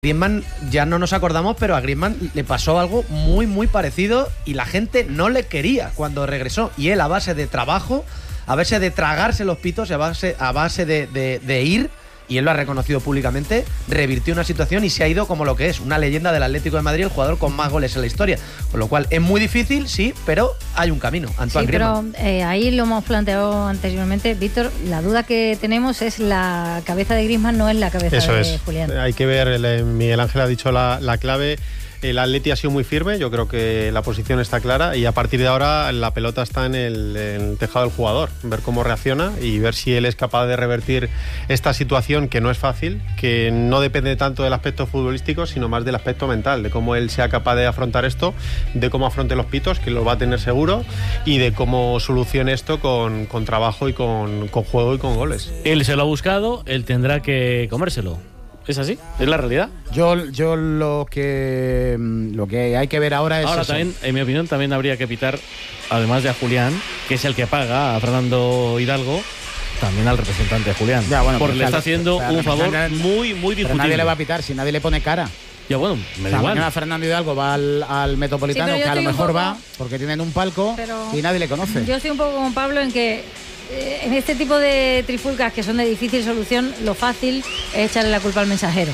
Griezmann ya no nos acordamos, pero a Griezmann le pasó algo muy muy parecido y la gente no le quería cuando regresó. Y él, a base de trabajo, a base de tragarse los pitos, a base de ir, y él lo ha reconocido públicamente, revirtió una situación y se ha ido como lo que es, una leyenda del Atlético de Madrid, el jugador con más goles en la historia. Con lo cual es muy difícil, sí, pero hay un camino. Antoine Griezmann. Pero ahí lo hemos planteado anteriormente, Víctor, la duda que tenemos es la cabeza de Griezmann, no es la cabeza de Julián. Hay que ver, Miguel Ángel ha dicho la clave. El Atleti ha sido muy firme, yo creo que la posición está clara y a partir de ahora la pelota está en el tejado del jugador, ver cómo reacciona y ver si él es capaz de revertir esta situación, que no es fácil, que no depende tanto del aspecto futbolístico, sino más del aspecto mental, de cómo él sea capaz de afrontar esto, de cómo afronte los pitos, que lo va a tener seguro, y de cómo solucione esto con trabajo y con juego y con goles. Él se lo ha buscado, él tendrá que comérselo. ¿Es así? ¿Es la realidad? Yo lo que hay que ver ahora es ahora eso. También, en mi opinión, también habría que pitar, además de a Julián, que es el que paga a Fernando Hidalgo, también al representante de Julián. Ya, bueno, porque le está haciendo un favor muy, muy discutible. Pero nadie le va a pitar si nadie le pone cara. Ya, bueno, me da igual. Mañana Fernando Hidalgo va al Metropolitano, que a lo mejor va porque tienen un palco y nadie le conoce. Yo estoy un poco con Pablo en que en este tipo de trifulcas que son de difícil solución, lo fácil es echarle la culpa al mensajero.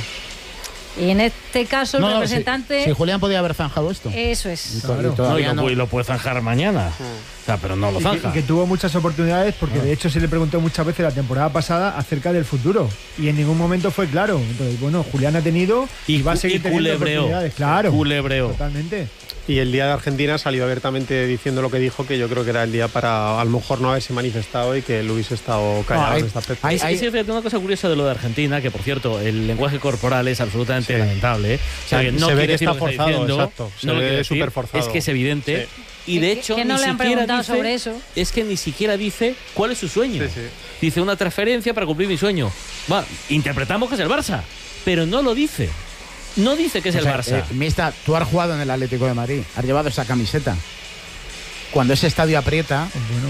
Y en este caso, el representante... Si Julián podía haber zanjado esto. Eso es. Y lo puede zanjar mañana. O sea, pero no lo zanja. Y que tuvo muchas oportunidades porque de hecho se le preguntó muchas veces la temporada pasada acerca del futuro. Y en ningún momento fue claro. Entonces, bueno, Julián ha tenido y va a seguir teniendo oportunidades. Claro. Culebreo. Totalmente. Y el día de Argentina salió abiertamente diciendo lo que dijo, que yo creo que era el día para a lo mejor no haberse manifestado y que Luis estado callado en esta aspecto. Hay una cosa curiosa de lo de Argentina, que por cierto, el lenguaje corporal es absolutamente lamentable. O sea, que no se ve que está forzado, diciendo, exacto. Se no ve súper forzado. Es que es evidente. Sí. Y de hecho, que no le han preguntado sobre eso. Es que ni siquiera dice cuál es su sueño. Sí. Dice una transferencia para cumplir mi sueño. Bueno, interpretamos que es el Barça, pero no lo dice. No dice que es el Barça. Mista, tú has jugado en el Atlético de Madrid, has llevado esa camiseta. Cuando ese estadio aprieta,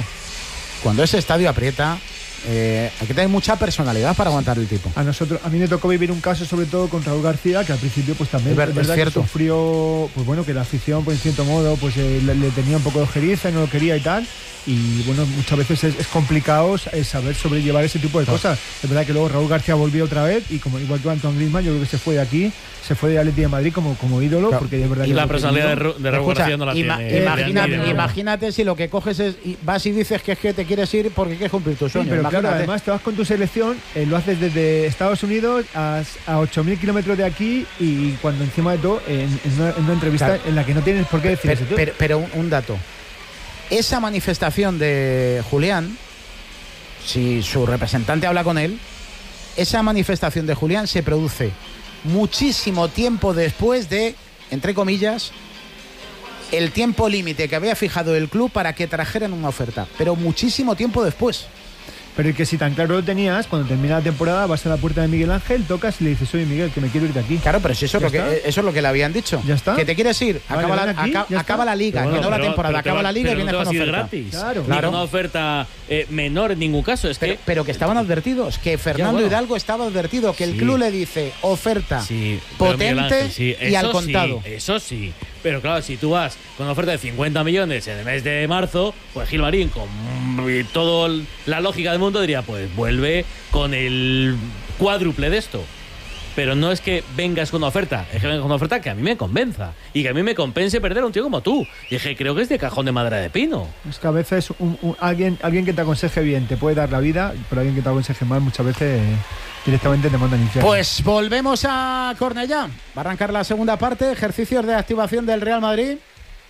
hay que tener mucha personalidad para aguantar el tipo. A mí me tocó vivir un caso, sobre todo con Raúl García, que al principio pues también es verdad que sufrió, pues bueno, que la afición, pues en cierto modo, pues le tenía un poco de ojeriza y no lo quería y tal. Y bueno, muchas veces es complicado saber sobrellevar ese tipo de cosas. Es verdad que luego Raúl García volvió otra vez y como igual que Antoine Griezmann, yo creo que se fue de aquí, se fue de Atlético de Madrid como ídolo, porque de verdad. Y la personalidad de Raúl García no la tiene. Imagínate si lo que coges es vas y dices que es que te quieres ir porque quieres cumplir tu sueño. Sí, pero claro, además te vas con tu selección, lo haces desde Estados Unidos a 8.000 kilómetros de aquí y cuando encima de todo en una entrevista en la que no tienes por qué decir eso. Pero un dato. Esa manifestación de Julián, si su representante habla con él, esa manifestación de Julián se produce muchísimo tiempo después de, entre comillas, el tiempo límite que había fijado el club para que trajeran una oferta, pero muchísimo tiempo después. Pero es que si tan claro lo tenías, cuando termina la temporada vas a la puerta de Miguel Ángel, tocas y le dices, oye Miguel, que me quiero ir de aquí. Claro, pero si eso es lo que le habían dicho. ¿Ya está? Que te quieres ir, acaba la liga, bueno, que no la temporada, acaba la liga y vienes con oferta. Gratis. Claro. Ni una oferta menor en ningún caso. Pero que estaban advertidos, que Fernando Hidalgo estaba advertido, que el club le dice oferta potente y al contado. Eso sí. Pero claro, si tú vas con una oferta de 50 millones en el mes de marzo, pues Gilmarín, con toda la lógica del mundo, diría, pues vuelve con el cuádruple de esto. Pero no es que vengas con una oferta, es que vengas con una oferta que a mí me convenza y que a mí me compense perder a un tío como tú. Y es que creo que es de cajón de madera de pino. Es que a veces alguien que te aconseje bien te puede dar la vida, pero alguien que te aconseje mal muchas veces directamente te mandan infierno. Pues volvemos a Cornellá. Va a arrancar la segunda parte, ejercicios de activación del Real Madrid.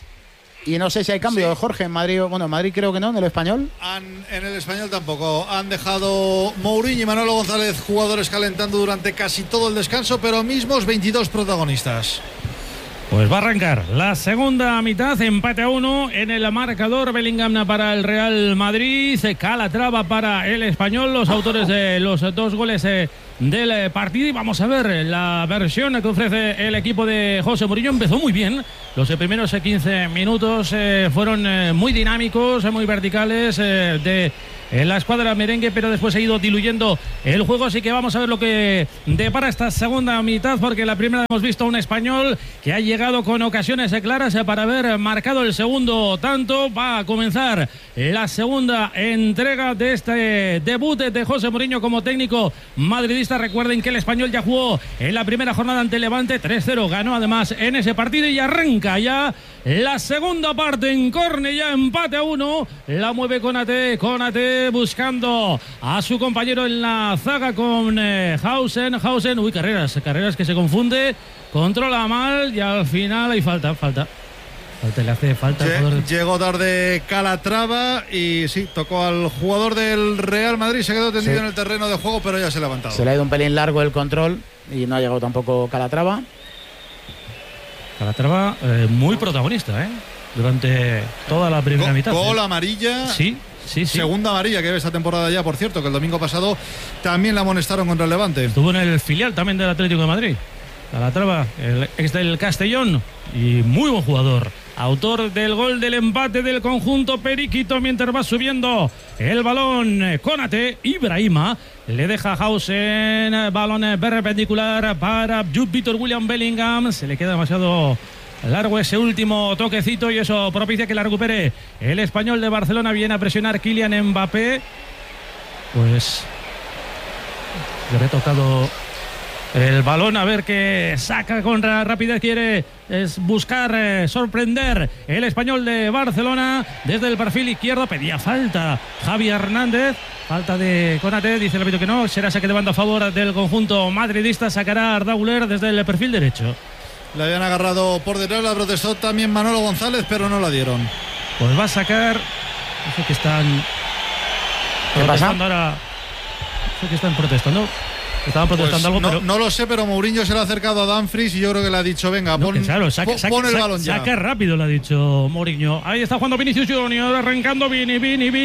Y no sé si hay cambio, Jorge, en Madrid. Bueno, en Madrid creo que no, en el Español. En el Español tampoco. Han dejado Mourinho y Manolo González, jugadores calentando durante casi todo el descanso, pero mismos 22 protagonistas. Pues va a arrancar la segunda mitad, empate a 1 en el marcador. Bellingham para el Real Madrid, Calatrava para el Español, los autores de los dos goles del partido y vamos a ver la versión que ofrece el equipo de José Mourinho. Empezó muy bien, los primeros 15 minutos fueron muy dinámicos, muy verticales de la escuadra merengue, pero después ha ido diluyendo el juego, así que vamos a ver lo que depara esta segunda mitad, porque la primera hemos visto a un español que ha llegado con ocasiones claras para haber marcado el segundo tanto. Va a comenzar la segunda entrega de este debut de José Mourinho como técnico madridista. Recuerden que el español ya jugó en la primera jornada ante Levante 3-0, ganó además en ese partido y arranca ya la segunda parte en córner, ya empate a 1, la mueve Konate buscando a su compañero en la zaga con Hausen, uy, Carreras que se confunde, controla mal y al final hay falta, le hace falta al jugador. Llegó tarde Calatrava y sí, tocó al jugador del Real Madrid, se quedó tendido en el terreno de juego, pero ya se ha levantado. Se le ha ido un pelín largo el control y no ha llegado tampoco Calatrava. Muy protagonista, durante toda la primera mitad. Gol amarilla. Sí. Segunda amarilla que ve esta temporada ya, por cierto, que el domingo pasado también la amonestaron contra el Levante. Estuvo en el filial también del Atlético de Madrid. Calatrava, el ex del Castellón y muy buen jugador. Autor del gol del empate del conjunto periquito mientras va subiendo el balón. Konate, Ibrahima, le deja a Hausen, balón perpendicular para Víctor William Bellingham. Se le queda demasiado largo ese último toquecito y eso propicia que la recupere el español de Barcelona. Viene a presionar Kylian Mbappé. Pues le había tocado el balón, a ver qué saca con rapidez. Quiere es buscar sorprender el español de Barcelona desde el perfil izquierdo. Pedía falta Javi Hernández, falta de Konate, dice el árbitro que no, será saque de banda a favor del conjunto madridista. Sacará Arda Güler desde el perfil derecho. Le habían agarrado por detrás, la protestó también Manolo González, pero no la dieron. Pues va a sacar, eso que están protestando ahora, eso que están protestando. Estaban protestando algo, pero no lo sé, pero Mourinho se le ha acercado a Dumfries y yo creo que le ha dicho, venga, pon el balón ya. Saca rápido, le ha dicho Mourinho. Ahí está jugando Vinicius Junior, arrancando Vini,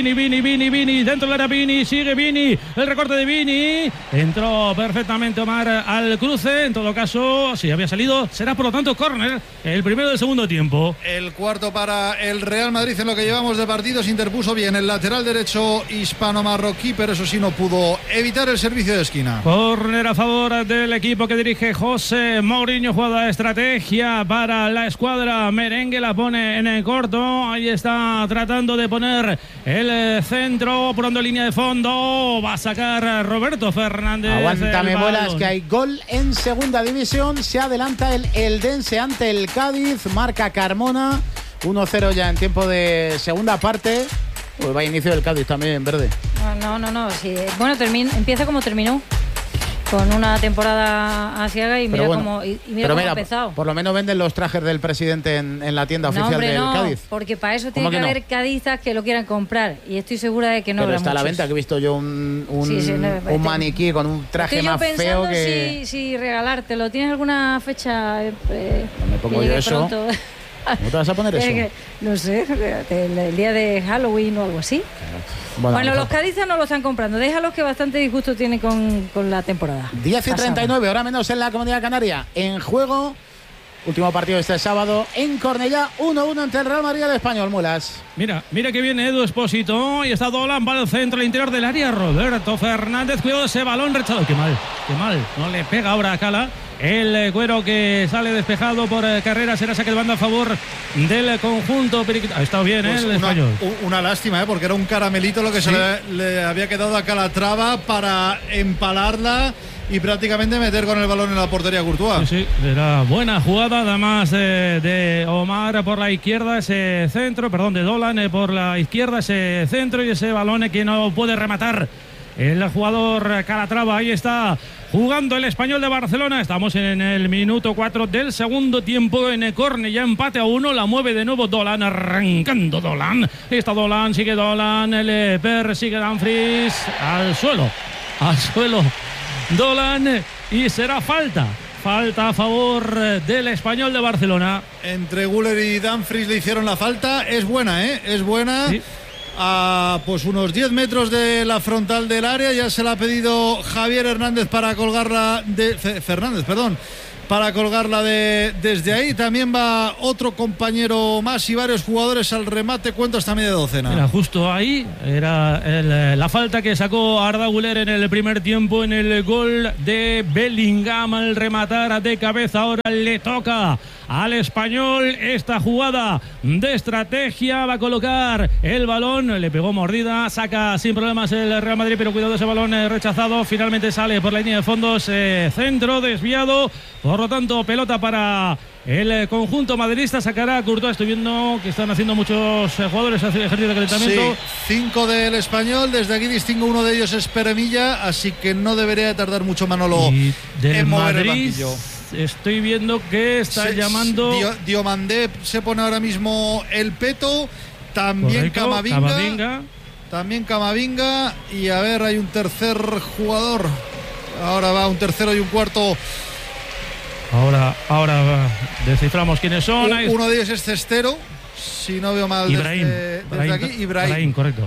dentro del área Vini, sigue Vini, el recorte de Vini, entró perfectamente Omar al cruce. En todo caso, si había salido, será por lo tanto córner, el primero del segundo tiempo. El cuarto para el Real Madrid en lo que llevamos de partido. Se interpuso bien el lateral derecho hispano-marroquí, pero eso sí no pudo evitar el servicio de esquina. Córner a favor del equipo que dirige José Mourinho. Jugada de estrategia para la escuadra merengue. La pone en el corto. Ahí está tratando de poner el centro. Pronto línea de fondo. Va a sacar Roberto Fernández. Aguántame bolas, que hay gol en segunda división. Se adelanta el Eldense ante el Cádiz. Marca Carmona. 1-0 ya en tiempo de segunda parte. Pues va a inicio del Cádiz también en verde. No. Sí. Bueno, empieza como terminó. Con una temporada asiaga y mira cómo ha empezado. Por lo menos venden los trajes del presidente en la tienda oficial del Cádiz. Porque para eso tiene que haber cadistas que lo quieran comprar. Y estoy segura de que no habrá muchos. Pero está a la venta, que he visto yo un maniquí con un traje más feo que... si regalártelo. ¿Tienes alguna fecha? Me pongo yo eso. Pronto. ¿Cómo te vas a poner eso? No sé, el día de Halloween o algo así. Bueno, los cadistas no lo están comprando. Déjalos, que bastante disgusto tienen con la temporada. 10:39, hora menos en la Comunidad Canaria. En juego, último partido este sábado en Cornellá, 1-1 entre el Real Madrid y el Español. Mulas. Mira que viene Edu Espósito y está Dolan, va al centro, al interior del área. Roberto Fernández, cuidado ese balón rechazado. Qué mal. No le pega ahora a Cala. El cuero que sale despejado por Carrera, será saque de banda a favor del conjunto periquito. Ha estado bien, pues el español. Una lástima, porque era un caramelito lo que se le había quedado a Calatrava para empalarla y prácticamente meter con el balón en la portería Courtois. Sí, era buena jugada, además de Omar por la izquierda, ese centro, de Dolan por la izquierda, ese centro y ese balón que no puede rematar el jugador Calatrava. Ahí está jugando el español de Barcelona. Estamos en el minuto 4 del segundo tiempo. En el córner ya empate a 1. La mueve de nuevo Dolan, arrancando Dolan. Está Dolan, sigue Dolan, le persigue Dumfries. Al suelo Dolan, y será falta a favor del español de Barcelona. Entre Güler y Dumfries le hicieron la falta. Es buena, es buena. Sí. a pues unos 10 metros de la frontal del área. Ya se la ha pedido Javier Hernández para colgarla para colgarla desde ahí. También va otro compañero más y varios jugadores al remate. Cuento hasta media docena. Mira, justo ahí era la falta que sacó Arda Güler en el primer tiempo en el gol de Bellingham al rematar de cabeza. Ahora le toca al Español esta jugada de estrategia. Va a colocar el balón, le pegó mordida, saca sin problemas el Real Madrid, pero cuidado, ese balón rechazado. Finalmente sale por la línea de fondos, centro desviado. Por lo tanto, pelota para el conjunto madridista. Sacará a Courtois. Estoy viendo que están haciendo muchos jugadores ejercicio de calentamiento. Sí, 5 del Español. Desde aquí distingo uno de ellos es Peremilla, así que no debería de tardar mucho Manolo en mover el banquillo. Estoy viendo que está llamando. Diomandé se pone ahora mismo el peto. También Camavinga. También Camavinga. Y a ver, hay un tercer jugador. Ahora va un tercero y un cuarto. Ahora desciframos quiénes son. Uno de ellos es Cestero, si no veo mal. Desde aquí. Ibrahim, correcto.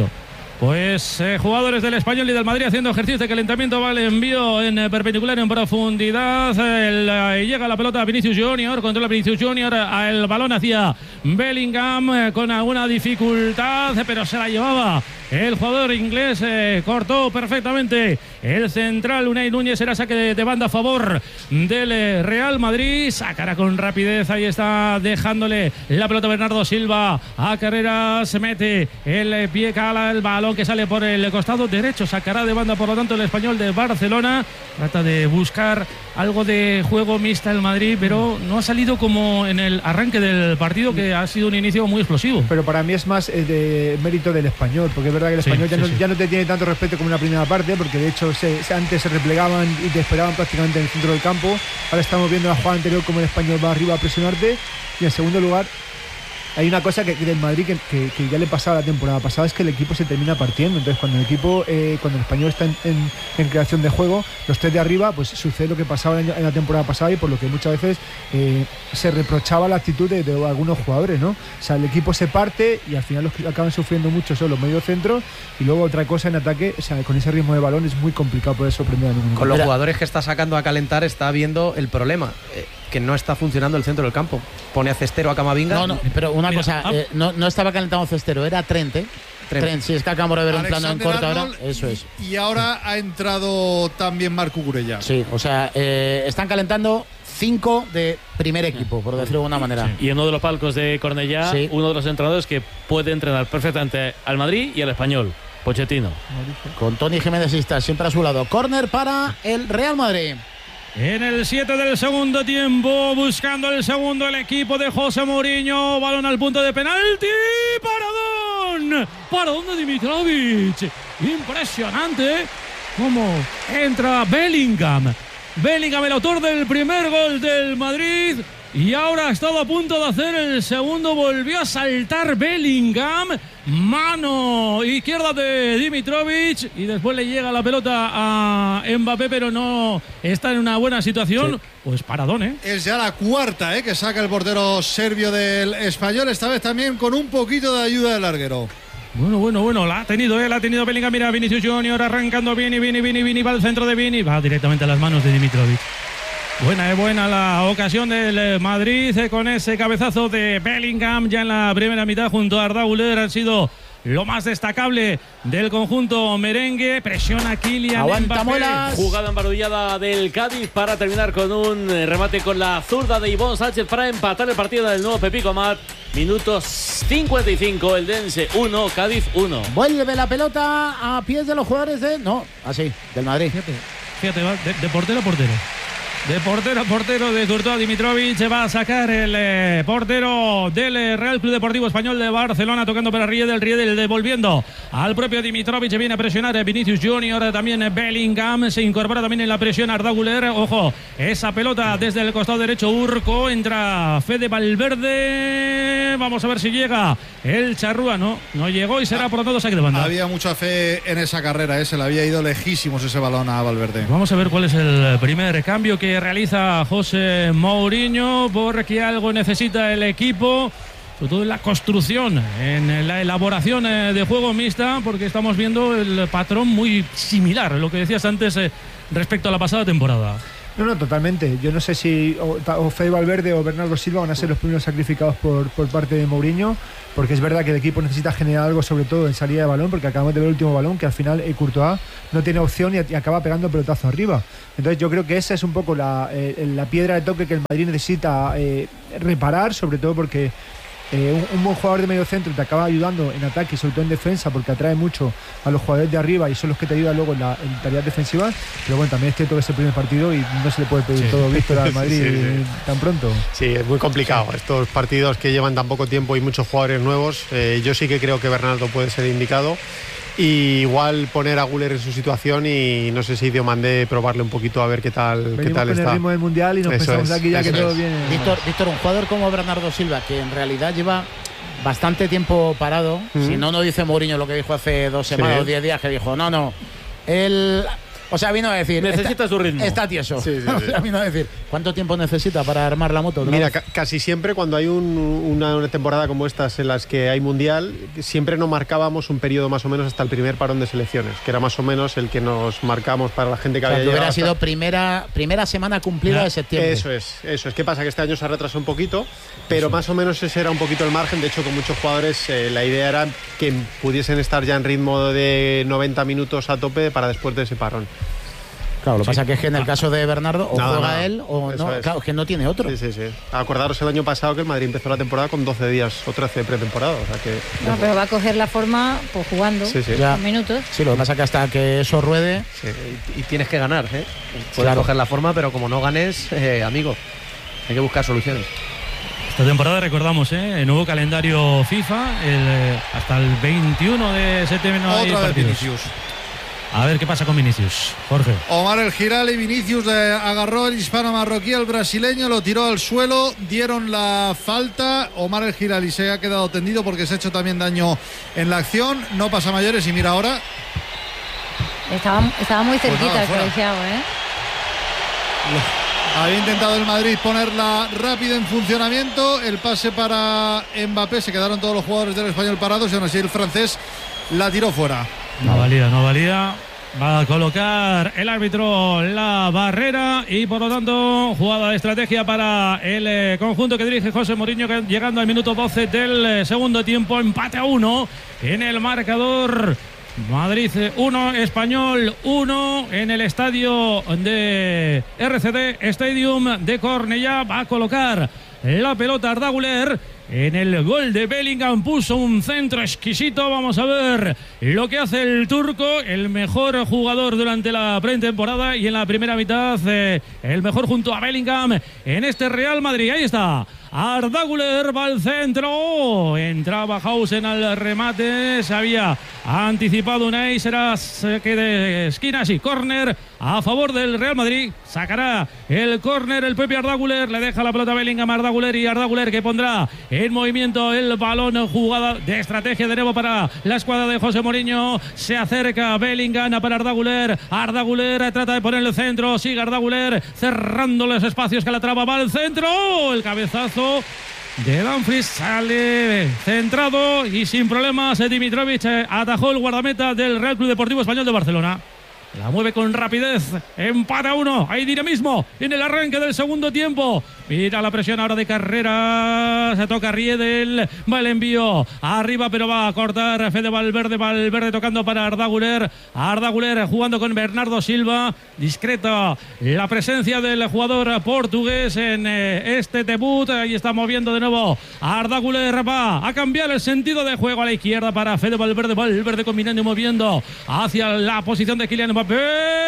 Pues jugadores del Español y del Madrid haciendo ejercicio de calentamiento. Vale, envío en perpendicular en profundidad. Llega la pelota a Vinicius Junior. Controla Vinicius Junior. El balón hacia Bellingham con alguna dificultad, pero se la llevaba el jugador inglés. Cortó perfectamente el central Unai Núñez. Era saque de banda a favor del Real Madrid. Sacará con rapidez. Ahí está dejándole la pelota Bernardo Silva a Carreras. Se mete el pie, cala el balón que sale por el costado derecho. Sacará de banda, por lo tanto, el Español de Barcelona. Trata de buscar algo de juego mixta el Madrid, pero no ha salido como en el arranque del partido, que ha sido un inicio muy explosivo. Pero para mí es más de mérito del Español, porque es verdad que el Español ya no te tiene tanto respeto como en la primera parte, porque de hecho antes se replegaban y te esperaban prácticamente en el centro del campo. Ahora estamos viendo la jugada anterior como el Español va arriba a presionarte. Y en segundo lugar, hay una cosa que del Madrid que ya le pasaba la temporada pasada, es que el equipo se termina partiendo. Entonces cuando el Español está en creación de juego, los tres de arriba, pues sucede lo que pasaba en la temporada pasada, y por lo que muchas veces se reprochaba la actitud de algunos jugadores, ¿no? O sea, el equipo se parte y al final los que acaban sufriendo mucho son los mediocentros, y luego otra cosa en ataque, o sea, con ese ritmo de balón es muy complicado poder sorprender a ningún. Con los jugadores que está sacando a calentar está viendo el problema, que no está funcionando el centro del campo. Pone a Cestero, a Camavinga. No, pero una cosa, no estaba calentando Cestero, era Trent. Trent, si es que acabamos de ver un plano en corto ahora, eso es. Y ahora ha entrado también Marco Cucurella. Sí, o sea, están calentando 5 de primer equipo, por decirlo de alguna manera. Sí. Y en uno de los palcos de Cornellá, uno de los entrenadores que puede entrenar perfectamente al Madrid y al Español, Pochettino. Con Tony Jiménez está siempre a su lado. Córner para el Real Madrid. En el 7 del segundo tiempo, buscando el segundo el equipo de José Mourinho. Balón al punto de penalti. Paradón de Dimitrovic. Impresionante cómo entra Bellingham. Bellingham, el autor del primer gol del Madrid. Y ahora ha estado a punto de hacer el segundo. Volvió a saltar Bellingham. Mano izquierda de Dimitrovic. Y después le llega la pelota a Mbappé, pero no está en una buena situación. Sí. Pues paradón, ¿eh? Es ya la cuarta, que saca el portero serbio del Español. Esta vez también con un poquito de ayuda del larguero. Bueno, la ha tenido Bellingham. Mira, Vinicius Junior arrancando. Vini, va al centro de Vini. Va directamente a las manos de Dimitrovic. Buena la ocasión del Madrid con ese cabezazo de Bellingham ya en la primera mitad junto a Arda Güler. Han sido lo más destacable del conjunto merengue. Presiona Kylian Mbappé. Jugada embarullada del Cádiz para terminar con un remate con la zurda de Ivonne Sánchez para empatar el partido del nuevo Pepico Mat. Minutos 55, el Dense 1, Cádiz 1. Vuelve la pelota a pies de los jugadores del Madrid. Fíjate, va de portero a portero. De portero a portero de Courtois. Dimitrovic se va a sacar el portero del Real Club Deportivo Español de Barcelona, tocando para Riedel devolviendo al propio Dimitrovic. Viene a presionar Vinicius Junior, también Bellingham, se incorpora también en la presión Arda Güler. Ojo, esa pelota desde el costado derecho, Urco, entra Fede Valverde, vamos a ver si llega el Charrúa. No llegó y será por lo tanto saque de banda. Había mucha fe en esa carrera, se le había ido lejísimos ese balón a Valverde. Vamos a ver cuál es el primer cambio que realiza José Mourinho, porque algo necesita el equipo. sobre todo en la construcción, en la elaboración de juego mixta, porque estamos viendo el patrón muy similar, lo que decías antes respecto a la pasada temporada. No, totalmente. Yo no sé si o Fede Valverde o Bernardo Silva van a ser los primeros sacrificados por parte de Mourinho, porque es verdad que el equipo necesita generar algo, sobre todo en salida de balón, porque acabamos de ver el último balón, que al final Courtois no tiene opción y acaba pegando pelotazo arriba. Entonces yo creo que esa es un poco la piedra de toque que el Madrid necesita reparar, sobre todo porque un buen jugador de medio centro te acaba ayudando en ataque y sobre todo en defensa, porque atrae mucho a los jugadores de arriba y son los que te ayudan luego en tareas defensivas. Pero bueno, también es cierto que es el primer partido y no se le puede pedir todo Víctor al Madrid tan pronto. Sí, es muy complicado estos partidos que llevan tan poco tiempo y muchos jugadores nuevos. Yo sí que creo que Bernardo puede ser indicado. Y igual poner a Güler en su situación y no sé si Diomandé probarle un poquito a ver qué tal está. El ritmo del Mundial y nos pensamos aquí ya que todo viene. Víctor, un jugador como Bernardo Silva, que en realidad lleva bastante tiempo parado, si no dice Mourinho lo que dijo hace 2 semanas o 10 días, que dijo, él... O sea, vino a decir... Necesita su ritmo. Está tieso. Sí. O sea, vino a decir, ¿cuánto tiempo necesita para armar la moto? Mira, casi siempre cuando hay una temporada como estas en las que hay Mundial, siempre nos marcábamos un periodo más o menos hasta el primer parón de selecciones, que era más o menos el que nos marcamos para la gente que había llegado. Hubiera sido primera semana cumplida de septiembre. Eso es. ¿Qué pasa? Que este año se ha retrasado un poquito, pero más o menos ese era un poquito el margen. De hecho, con muchos jugadores la idea era que pudiesen estar ya en ritmo de 90 minutos a tope para después de ese parón. Claro, lo que pasa es que en el caso de Bernardo o juega él o no, claro, es que no tiene otro. Sí. Acordaros el año pasado que el Madrid empezó la temporada con 12 días o 13 de pretemporada. O sea que, no, pero va a coger la forma pues jugando minutos. Sí, lo que pasa es que hasta que eso ruede... Sí, y tienes que ganar, ¿eh? Puedes coger la forma, pero como no ganes, amigo, hay que buscar soluciones. Esta temporada recordamos, el nuevo calendario FIFA, hasta el 21 de septiembre no hay partidos. A ver qué pasa con Vinicius, Jorge. Omar El Giral y Vinicius agarró el hispano marroquí al brasileño, lo tiró al suelo, dieron la falta. Omar El Giral y se ha quedado tendido porque se ha hecho también daño en la acción. No pasa mayores y mira ahora. Estaba muy cerquita el colegiado, Había intentado el Madrid ponerla rápido en funcionamiento. El pase para Mbappé. Se quedaron todos los jugadores del Español parados y aún así el francés la tiró fuera. No valía. Va a colocar el árbitro la barrera y por lo tanto jugada de estrategia para el conjunto que dirige José Mourinho, llegando al minuto 12 del segundo tiempo. Empate a 1 en el marcador. Madrid 1, Español 1 en el estadio de RCD Stadium de Cornellá. Va a colocar la pelota Arda Güler. En el gol de Bellingham puso un centro exquisito. Vamos a ver lo que hace el turco, el mejor jugador durante la pretemporada y en la primera mitad el mejor junto a Bellingham en este Real Madrid. Ahí está. Arda Güler va al centro. Entraba Hausen al remate. Se había anticipado Unai. Será saque de esquina. Sí, córner a favor del Real Madrid. Sacará el córner el propio Arda Güler. Le deja la pelota a Bellingham a Arda Güler y Arda Güler que pondrá en movimiento el balón. Jugada de estrategia de nuevo para la escuadra de José Mourinho. Se acerca Bellingham para Arda Güler. Arda Güler trata de poner el centro. Sigue Arda Güler cerrando los espacios que la traba. Va al centro. El cabezazo de Dumfries sale centrado y sin problemas. Dimitrovic atajó el guardameta del Real Club Deportivo Español de Barcelona. La mueve con rapidez. Empate a 1. Hay dinamismo en el arranque del segundo tiempo. Mira la presión ahora de Carrera. Se toca Riedel. Va el envío arriba, pero va a cortar Fede Valverde. Valverde tocando para Arda Güler. Arda Güler jugando con Bernardo Silva. Discreta la presencia del jugador portugués en este debut. Ahí está moviendo de nuevo Arda Güler. Va a cambiar el sentido de juego a la izquierda para Fede Valverde. Valverde combinando y moviendo hacia la posición de Kylian Mbappé.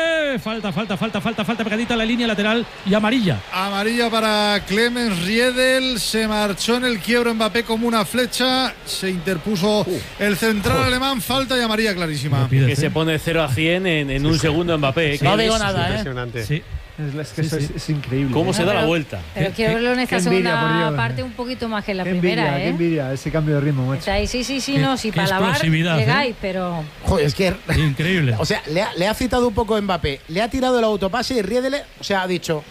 Falta pegadita a la línea lateral y amarilla. Amarilla para Clemens Riedel. Se marchó en el quiebro Mbappé como una flecha. Se interpuso el central alemán. Falta y amarilla clarísima. Que se pone 0 a 100 en un segundo Mbappé. No digo nada, impresionante. Sí. Es increíble. ¿Cómo se da la vuelta? Pero quiero verlo en esta segunda parte un poquito más que en la primera. Qué envidia ese cambio de ritmo, macho. Sí, para lavar llegáis, pero... Joder, es que... Increíble. O sea, le ha citado un poco Mbappé, le ha tirado el autopase y Riedel, o sea, ha dicho...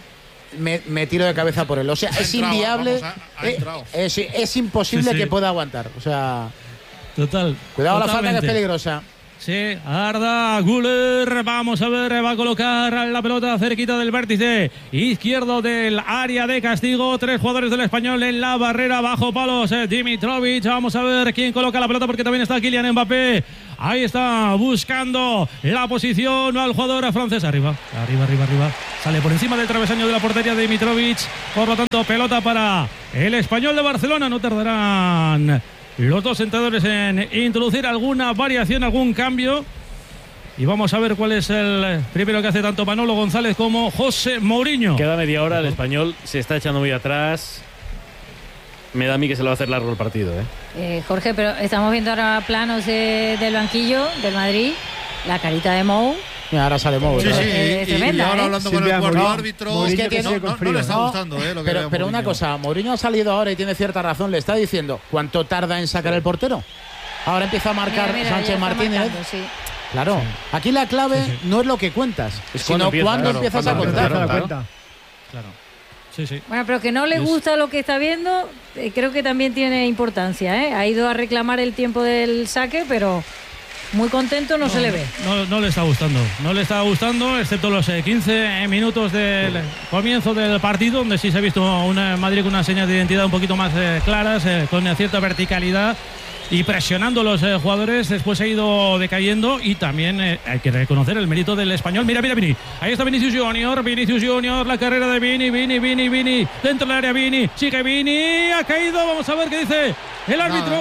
me tiro de cabeza por él. O sea, es inviable. Es imposible que pueda aguantar. O sea, total. Cuidado la falta, que es peligrosa. Sí, Arda Güler, vamos a ver, va a colocar la pelota cerquita del vértice izquierdo del área de castigo. 3 jugadores del Español en la barrera, bajo palos, Dimitrovic. Vamos a ver quién coloca la pelota, porque también está Kylian Mbappé. Ahí está, buscando la posición al jugador francés. Arriba. Sale por encima del travesaño de la portería de Dimitrovic. Por lo tanto, pelota para el Español de Barcelona. No tardarán los dos entrenadores en introducir alguna variación, algún cambio. Y vamos a ver cuál es el primero que hace tanto Manolo González como José Mourinho. Queda media hora, el Español se está echando muy atrás. Me da a mí que se lo va a hacer largo el partido, Jorge, pero estamos viendo ahora planos del banquillo del Madrid. La carita de Mou. Y ahora sale Mou. Sí, tremenda, y ahora hablando con el cuarto árbitro. Es que no le está gustando, pero una cosa, Mourinho ha salido ahora y tiene cierta razón. Le está diciendo cuánto tarda en sacar el portero. Ahora empieza a marcar Sánchez Martínez. Claro, aquí la clave no es lo que cuentas, sino cuándo empiezas a contar. Claro. Sí. Bueno, pero que no le gusta lo que está viendo, creo que también tiene importancia, Ha ido a reclamar el tiempo del saque, pero muy contento no se le ve. No le está gustando, excepto los 15 minutos del comienzo del partido, donde sí se ha visto una Madrid con unas señas de identidad un poquito más claras, con cierta verticalidad y presionando a los jugadores. Después ha ido decayendo, y también hay que reconocer el mérito del Español. Mira, Vini. Ahí está Vinicius Junior, la carrera de Vini, dentro del área Vini, sigue Vini, ha caído, vamos a ver qué dice el árbitro.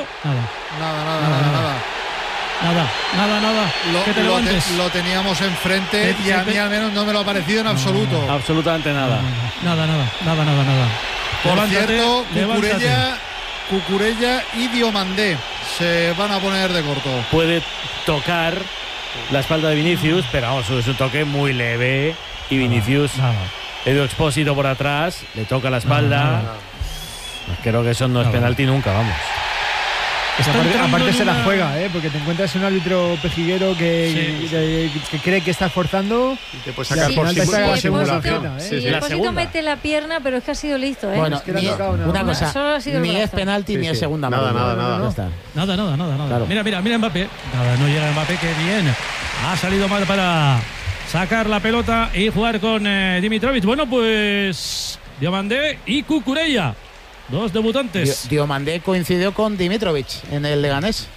Nada. Que te levantes. Lo teníamos enfrente y a mí al menos no me lo ha parecido en absoluto. Absolutamente nada. Nada. Por cierto, Cucurella y Diomandé se van a poner de corto. Puede tocar la espalda de Vinicius, pero vamos, es un toque muy leve. Y Vinicius, Edu Expósito por atrás, le toca la espalda. Creo que eso no es penalti nunca, vamos. Aparte se la juega, porque te encuentras un árbitro pejiguero que cree que está forzando y te puede sacar por simulación. Expósito mete la pierna, pero es que ha sido listo, Bueno, una cosa, ni es penalti ni es segunda. Nada. Claro. Mira Mbappé. No llega Mbappé, que bien. Ha salido mal para sacar la pelota y jugar con Dimitrovic. Bueno, pues Diomandé y Cucurella, 2 debutantes. Diomandé coincidió con Dimitrovic en el Leganés.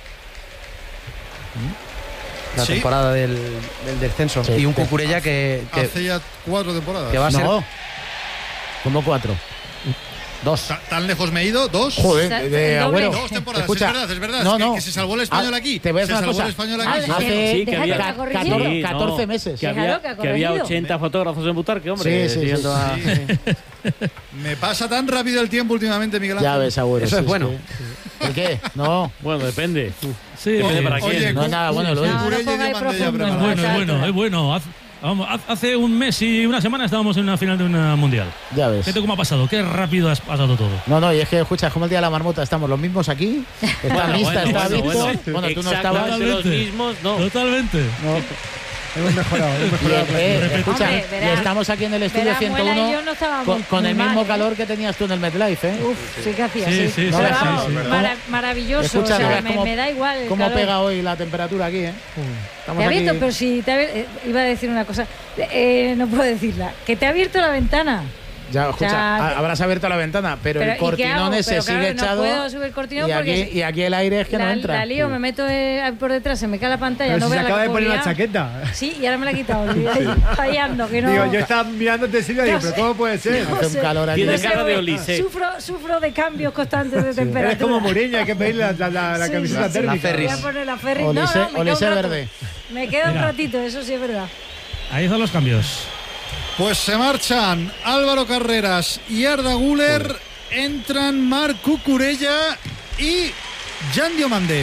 La temporada del descenso. Y un Cucurella que hace ya 4 temporadas. Que va a ser... ¿Cómo 4? 2. ¿Tan lejos me he ido? 2. Joder, Agüero. 2 temporadas, Escucha, es verdad. No. Que se salvó el español aquí. Te ves una cosa. Hace 14 meses. Que había 80 fotógrafos en Butarque, hombre. Sí. Me pasa tan rápido el tiempo últimamente, Miguel Ángel. Ya ves, Agüero. Eso es bueno. ¿Por qué? No. Bueno, depende. Sí, depende para quién. No es nada bueno. Es bueno. Hace un mes y una semana estábamos en una final de una mundial. Ya ves. Fíjate cómo ha pasado, qué rápido has pasado todo. No, y es que, escucha, es como el día de la marmota, estamos los mismos aquí. Está Mista, está Víctor. Bueno, tú no estabas. Los mismos, no. Totalmente. No. Hemos mejorado. Escucha, Hombre, y estamos aquí en el estudio 101 con el mismo calor que tenías tú en el MetLife, Uf, sí que hacía, sí. Pero vamos, maravilloso. Escucha, o sea, me da igual. ¿Cómo pega hoy la temperatura aquí, Te ha abierto, pero si iba a decir una cosa, no puedo decirla. Que te ha abierto la ventana. Ya, escucha, habrás abierto la ventana, pero el cortinón ese sigue echado. No puedo subir el cortinón y aquí el aire es que no entra. La lío, me meto por detrás, se me cae la pantalla. Pero no si veo se acaba de poner la chaqueta. Sí, y ahora me la he quitado. Fallando, que no. Digo, yo estaba mirándote Silvia y digo, pero ¿cómo puede ser? Hace un calor aquí. Tiene cara de Olise. Sufro de cambios constantes de temperatura. Es como Mourinho, hay que pedirle la camiseta térmica. Voy a poner la Ferris. Olise verde. Me queda un ratito, eso sí es verdad. Ahí están los cambios. Pues se marchan Álvaro Carreras y Arda Güler, entran Marc Cucurella y Jan Diomandé.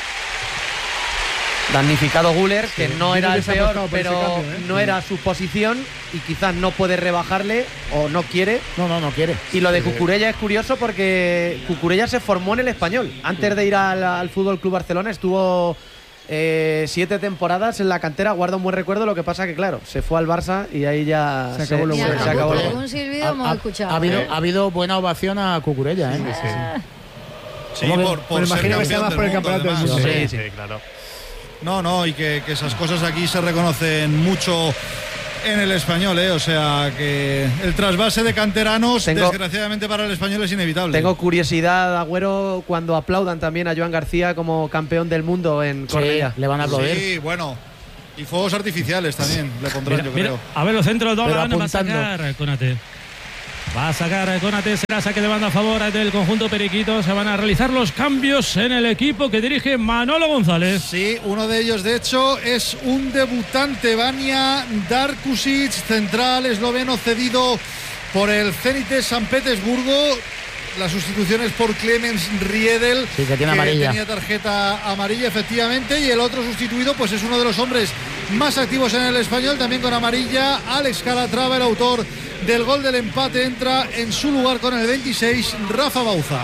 Damnificado Güler, que no era el peor, pero no era su posición y quizás no puede rebajarle o no quiere. No quiere. Y lo de Cucurella es curioso porque Cucurella se formó en el Español. Antes de ir al Fútbol Club Barcelona estuvo 7 temporadas en la cantera, guarda un buen recuerdo. Lo que pasa que, claro, se fue al Barça y ahí ya se acabó lo bueno. Se acabó lo bueno. Algún silbido hemos escuchado. Ha habido buena ovación a Cucurella, ¿eh? Sí, por ser imagino que sea más por el campeonato del mundo. Sí, claro. No, y que esas cosas aquí se reconocen mucho en el Español, o sea que el trasvase de canteranos, desgraciadamente para el Español, es inevitable. Tengo curiosidad, Agüero, cuando aplaudan también a Joan García como campeón del mundo en Cornellá. Le van a aplaudir. Sí, bueno. Y fuegos artificiales también le pondrán, yo creo. A ver, los centros Dolan va a sacar Konate. Va a sacar Konate, será saque de banda a favor del conjunto periquito. Se van a realizar los cambios en el equipo que dirige Manolo González. Sí, uno de ellos, de hecho, es un debutante, Vanja Darkušić, central esloveno cedido por el Zenit de San Petersburgo. Las sustituciones por Clemens Riedel, sí, que tiene amarilla. Tenía tarjeta amarilla, efectivamente, y el otro sustituido pues es uno de los hombres más activos en el Español, también con amarilla, Alex Calatrava, el autor del gol del empate, entra en su lugar con el 26, Rafa Bauza.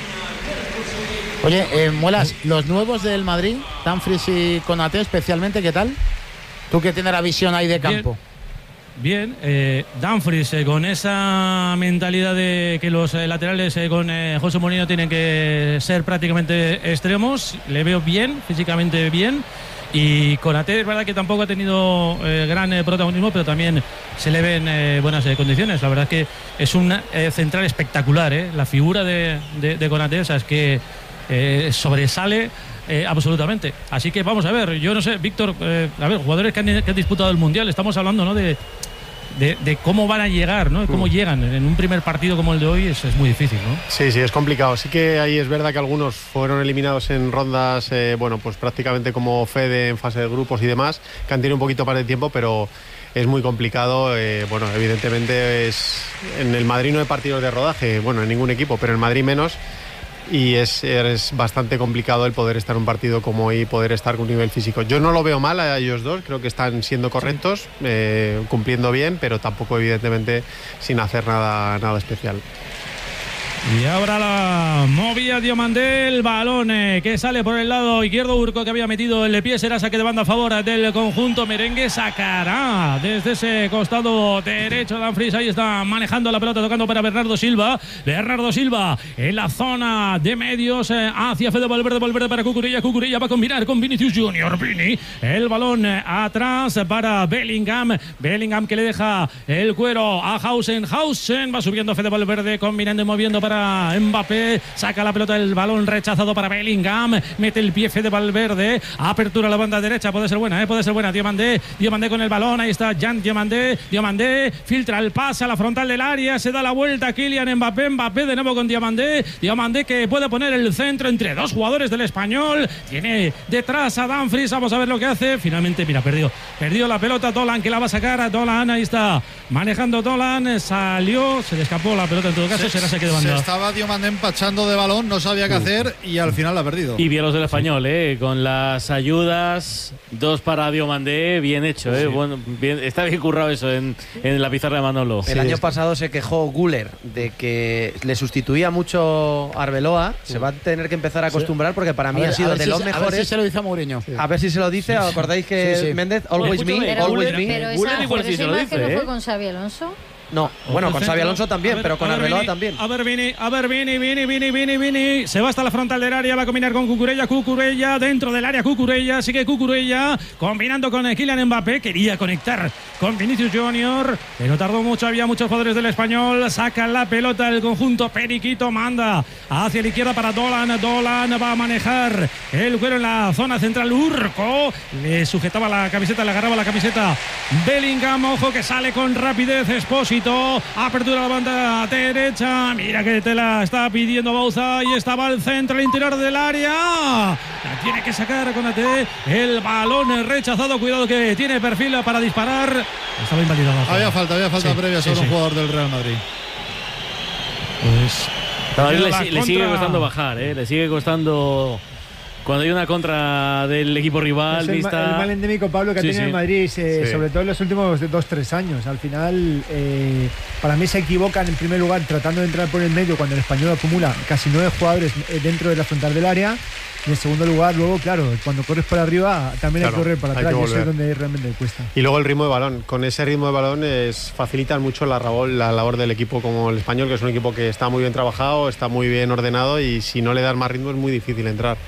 Oye, Muelas, los nuevos del Madrid, Dumfries y Konate especialmente, ¿qué tal? Tú que tienes la visión ahí de campo. Bien, Dumfries con esa mentalidad de que los laterales con José Mourinho tienen que ser prácticamente extremos, le veo bien, físicamente bien. Y Konate es verdad que tampoco ha tenido gran protagonismo, pero también se le ven buenas condiciones. La verdad es que es un central espectacular, la figura de Konate, o sea, es que sobresale absolutamente. Así que vamos a ver, yo no sé, Víctor, a ver, jugadores que han disputado el Mundial, estamos hablando, ¿no?, de cómo van a llegar, ¿no? Cómo llegan en un primer partido como el de hoy es muy difícil, ¿no? Sí, es complicado. Sí que ahí es verdad que algunos fueron eliminados en rondas, pues prácticamente como Fede en fase de grupos y demás, que han tenido un poquito más de tiempo, pero es muy complicado. Evidentemente en el Madrid no hay partidos de rodaje, en ningún equipo, pero en el Madrid menos. Y es bastante complicado el poder estar en un partido como hoy, poder estar con un nivel físico. Yo no lo veo mal a ellos dos, creo que están siendo correctos, cumpliendo bien, pero tampoco evidentemente sin hacer nada especial. Y ahora la movía Diomandé, el balón que sale por el lado izquierdo. Urco, que había metido el pie, será saque de banda a favor del conjunto merengue. Sacará desde ese costado derecho Dumfries. Ahí está manejando la pelota, tocando para Bernardo Silva. Bernardo Silva en la zona de medios hacia Fede Valverde. Valverde para Cucurella. Cucurella va a combinar con Vinicius Junior. Vini, el balón atrás para Bellingham. Bellingham que le deja el cuero a Hausen. Hausen va subiendo Fede Valverde, combinando y moviendo para Mbappé, saca la pelota, el balón rechazado para Bellingham, mete el pie Fede Valverde, apertura a la banda derecha, puede ser buena, Diomandé con el balón, ahí está Jan Diomandé, filtra el pase a la frontal del área, se da la vuelta Kylian Mbappé de nuevo con Diomandé que puede poner el centro entre dos jugadores del Español, tiene detrás a Dumfries, vamos a ver lo que hace, finalmente, mira, perdió la pelota Dolan, que la va a sacar a Dolan, ahí está manejando Dolan, salió, se le escapó la pelota, en todo caso será saque de banda. Estaba Diomandé empachando de balón, no sabía qué hacer y al final la ha perdido. Y bien los del Español, con las ayudas, 2 para Diomandé, bien hecho, bueno, bien, está bien currado eso en la pizarra de Manolo. El año pasado se quejó Güler de que le sustituía mucho Arbeloa, se va a tener que empezar a acostumbrar porque para mí ha sido de los mejores. A ver si se lo dice a Mourinho. A ver si se lo dice, ¿acordáis que Méndez, always me, always me? Pero esa imagen no fue con Xabi Alonso. No, bueno, con Xabi Alonso también, pero con Arbeloa también. A ver, Vini. Se va hasta la frontal del área, va a combinar con Cucurella dentro del área, sigue Cucurella, combinando con Kylian Mbappé, quería conectar con Vinicius Junior, pero tardó mucho, había muchos jugadores del Español, saca la pelota el conjunto periquito, manda hacia la izquierda para Dolan va a manejar el cuero en la zona central, Urco, le sujetaba la camiseta, le agarraba la camiseta Bellingham, ojo que sale con rapidez Espósito, apertura a la banda derecha, mira que te la está pidiendo Bauza, y estaba al centro, al interior del área, la tiene que sacar Konate, el balón rechazado, cuidado que tiene perfil para disparar, estaba invalidado. Había falta previa sobre un jugador del Real Madrid. Pues le sigue costando bajar, le sigue costando Cuando hay una contra del equipo rival, es el mal endémico, Pablo, que ha tenido el Madrid, sobre todo en los últimos 2-3 años. Al final, para mí se equivocan en primer lugar tratando de entrar por el medio cuando el Español acumula casi 9 jugadores dentro de la frontal del área. Y en segundo lugar, luego, claro, cuando corres para arriba también hay que correr para atrás, y eso es donde realmente cuesta. Y luego el ritmo de balón. Con ese ritmo de balón facilitan mucho la labor del equipo como el Español, que es un equipo que está muy bien trabajado, está muy bien ordenado, y si no le das más ritmo es muy difícil entrar.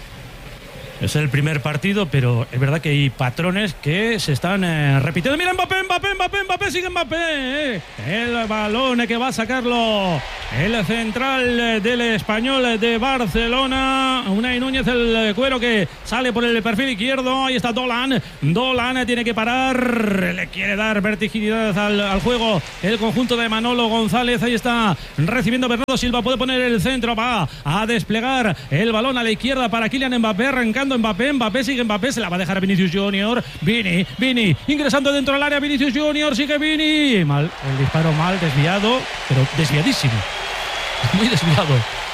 Es el primer partido, pero es verdad que hay patrones que se están repitiendo. Mira, Mbappé, sigue Mbappé. El balón que va a sacarlo el central del Español de Barcelona. Unai Núñez, el cuero que sale por el perfil izquierdo. Ahí está Dolan. Dolan tiene que parar. Le quiere dar vertiginidad al juego el conjunto de Manolo González. Ahí está recibiendo Bernardo Silva. Puede poner el centro. Va a desplegar el balón a la izquierda para Kylian Mbappé. Arrancando Mbappé, sigue Mbappé, se la va a dejar a Vinicius Junior. Vini, ingresando dentro del área, Vinicius Junior, sigue Vini. Mal, el disparo mal, desviado, pero desviadísimo. Muy desviado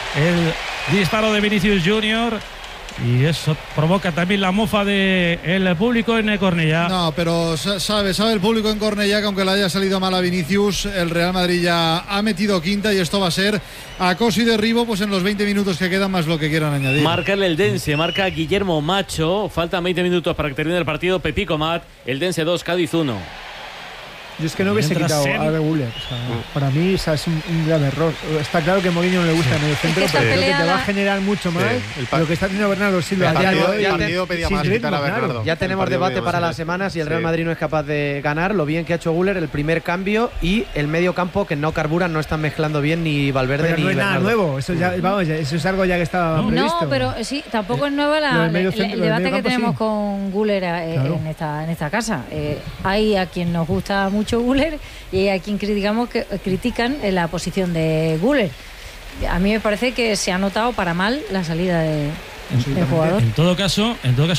el disparo de Vinicius Junior. Y eso provoca también la mofa del público en Cornellá. No, pero sabe el público en Cornellá que aunque le haya salido mal a Vinicius, el Real Madrid ya ha metido quinta y esto va a ser acoso y derribo pues en los 20 minutos que quedan, más lo que quieran añadir. Marca el Eldense, marca Guillermo Macho. Faltan 20 minutos para que termine el partido. Pepico Mat, Eldense 2, Cádiz 1. Yo es que no hubiese quitado a Guller. Para mí es un grave error. Está claro que a Mourinho no le gusta el medio centro, pero creo que te va a generar mucho más lo que está haciendo Bernardo Silva. El partido pedía más quitar a Bernardo. Ya tenemos debate para la semana si el Real Madrid no es capaz de ganar. Lo bien que ha hecho Guller, el primer cambio, y el medio campo que no carburan, no están mezclando bien ni Valverde pero ni no es Bernardo. Nada nuevo. Eso ya, eso es algo ya que estaba previsto. No, pero sí, tampoco es nuevo el debate que tenemos con Guller en esta casa. Hay a quien nos gusta mucho Guller y hay a quien critican la posición de Guller. A mí me parece que se ha notado para mal la salida del jugador. En todo caso,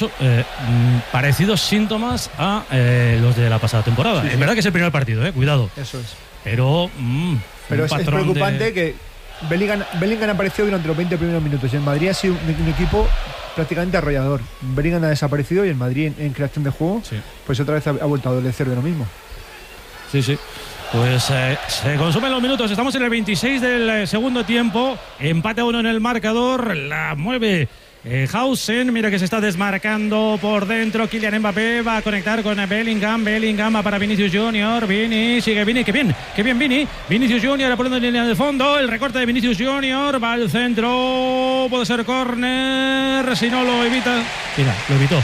parecidos síntomas a los de la pasada temporada. Es verdad que es el primer partido, cuidado. Eso es. Pero es preocupante que Bellingham apareció durante los 20 primeros minutos y el Madrid ha sido un equipo prácticamente arrollador. Bellingham ha desaparecido y el Madrid en creación de juego pues otra vez ha vuelto a adolecer de lo mismo. Sí. Pues se consumen los minutos. Estamos en el 26 del segundo tiempo. Empate a 1 en el marcador. La mueve Hausen. Mira que se está desmarcando por dentro. Kylian Mbappé va a conectar con Bellingham. Bellingham va para Vinicius Junior. Sigue Vini. Qué bien Vini. Vinicius Junior poniendo en línea de fondo. El recorte de Vinicius Junior. Va al centro. Puede ser córner. Si no lo evita. Mira, lo evitó.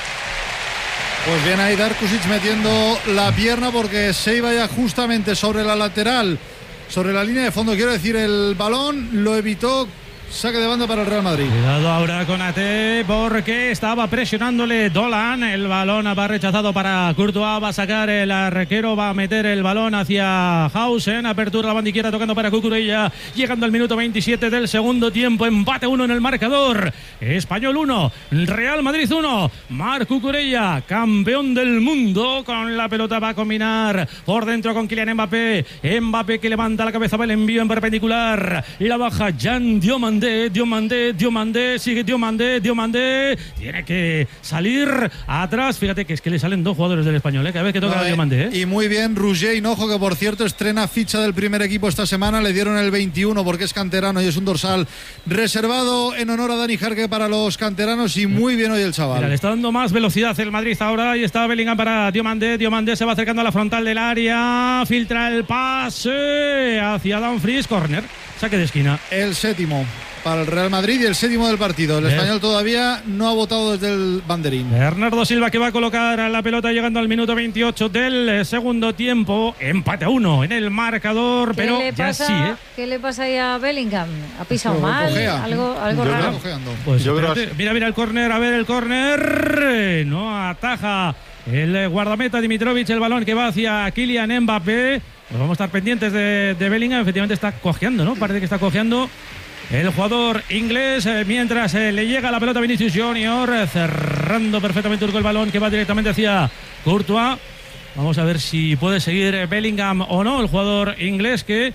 Pues bien ahí Darkusic metiendo la pierna porque se iba ya justamente sobre la lateral, sobre la línea de fondo, quiero decir, el balón lo evitó. Saque de banda para el Real Madrid. Cuidado ahora con Ate porque estaba presionándole Dolan. El balón va rechazado para Courtois. Va a sacar el arquero. Va a meter el balón hacia Hausen. Apertura la banda izquierda tocando para Cucurella. Llegando al minuto 27 del segundo tiempo. Empate 1 en el marcador. Español 1. Real Madrid 1. Marc Cucurella, campeón del mundo. Con la pelota va a combinar por dentro con Kylian Mbappé. Mbappé que levanta la cabeza. Va el envío en perpendicular. La baja Jan Diomandé. Sigue Diomandé, tiene que salir atrás. Fíjate que es que le salen dos jugadores del Español, cada vez que toca Diomandé. Y muy bien Roger Hinojo, que por cierto estrena ficha del primer equipo esta semana. Le dieron el 21 porque es canterano y es un dorsal reservado en honor a Dani Jarque para los canteranos, y muy bien hoy el chaval. Mira, le está dando más velocidad el Madrid ahora. Y está Bellingham para Diomandé se va acercando a la frontal del área, filtra el pase hacia Dumfries, córner, saque de esquina. El séptimo para el Real Madrid y el séptimo del partido. El Español todavía no ha votado desde el banderín. Bernardo Silva que va a colocar a la pelota llegando al minuto 28 del segundo tiempo. Empate a 1 en el marcador, pero ya sí. ¿Qué le pasa ahí a Bellingham? ¿Ha pisado mal? Algo raro. Pues mira el córner, a ver el córner. No ataja el guardameta Dimitrovic el balón que va hacia Kylian Mbappé. Pues vamos a estar pendientes de Bellingham. Efectivamente está cojeando, ¿no? Parece que está cojeando el jugador inglés, mientras le llega la pelota a Vinicius Junior, cerrando perfectamente el balón que va directamente hacia Courtois. Vamos a ver si puede seguir Bellingham o no, el jugador inglés que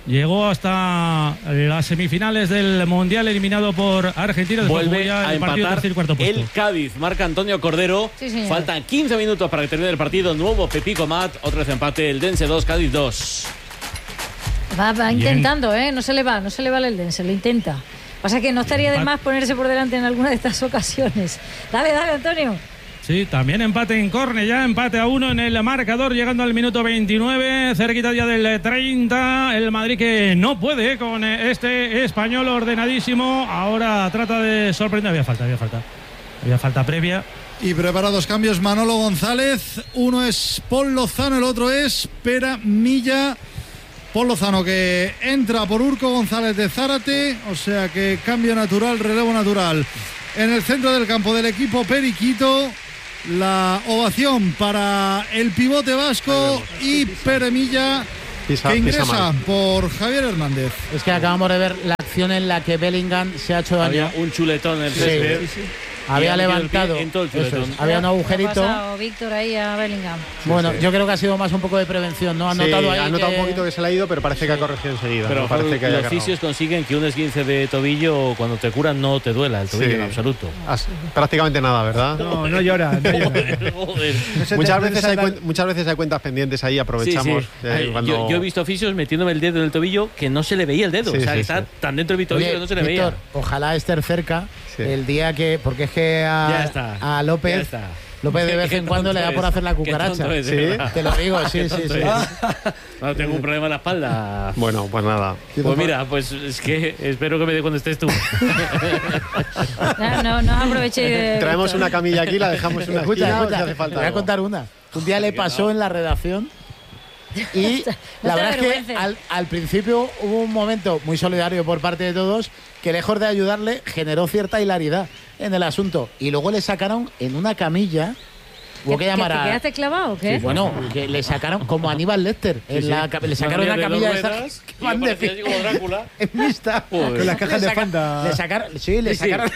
llegó hasta las semifinales del Mundial, eliminado por Argentina. Vuelve a empatar el Cádiz. Marca Antonio Cordero. Sí, faltan 15 minutos para que termine el partido. Nuevo Pepico Mat, otra vez empate. El Dense 2, Cádiz 2. Va intentando, no se le va el Eldense, lo intenta. Pasa que no estaría de más ponerse por delante en alguna de estas ocasiones. Dale, Antonio. Sí, también empate en córner, ya empate a 1 en el marcador, llegando al minuto 29, cerquita ya del 30. El Madrid que no puede con este español ordenadísimo. Ahora trata de sorprender. Había falta previa. Y preparados cambios, Manolo González. Uno es Pol Lozano, el otro es Pera Milla. Pol Lozano que entra por Urco González de Zárate, o sea que cambio natural, relevo natural. En el centro del campo del equipo periquito, la ovación para el pivote vasco y Pere Milla, que ingresa por Javier Hernández. Es que acabamos de ver la acción en la que Bellingham se ha hecho daño. Había un chuletón en el césped. Sí. Había levantado, había un agujerito. Víctor ahí a Bellingham. Bueno, yo creo que ha sido más un poco de prevención, ¿no? Ha notado un poquito que se le ha ido, pero parece que ha corregido enseguida. Pero parece que los fisios consiguen que un esguince de tobillo, cuando te curan, no te duela el tobillo en absoluto. Prácticamente nada, ¿verdad? No llora. Muchas veces hay cuentas pendientes ahí, aprovechamos. Yo he visto fisios metiéndome el dedo en el tobillo que no se le veía el dedo. Está tan dentro de mi tobillo que no se le veía. Ojalá esté cerca el día que... Porque es que a López de vez en cuando le da por hacer la cucaracha. Te lo digo, sí. No tengo un problema en la espalda. Bueno, pues nada. Pues mira, pues es que espero que me dé cuando estés tú. No aproveché. Traemos una camilla aquí, la dejamos una esquina. Te voy a contar una. Un día le pasó en la redacción. Y la verdad es que al principio hubo un momento muy solidario por parte de todos que, lejos de ayudarle, generó cierta hilaridad en el asunto. Y luego le sacaron en una camilla. ¿Te quedaste clavado o qué? Sí, bueno, que le sacaron como Aníbal Lecter. Le sacaron una camilla de esas que van de como Drácula. Es mixta. Con las cajas de Fanta. Le sacaron.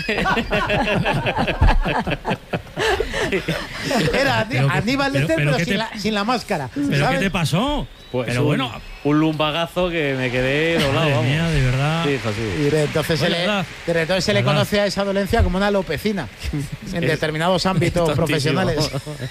Era Aníbal Lecter, pero sin la máscara. ¿Pero ¿sabes? qué te pasó? Pues pero bueno, un lumbagazo que me quedé doblado. Madre mía, de verdad. Sí, hijo, sí. Y entonces se le conoce a esa dolencia como una lopecina en determinados ámbitos profesionales.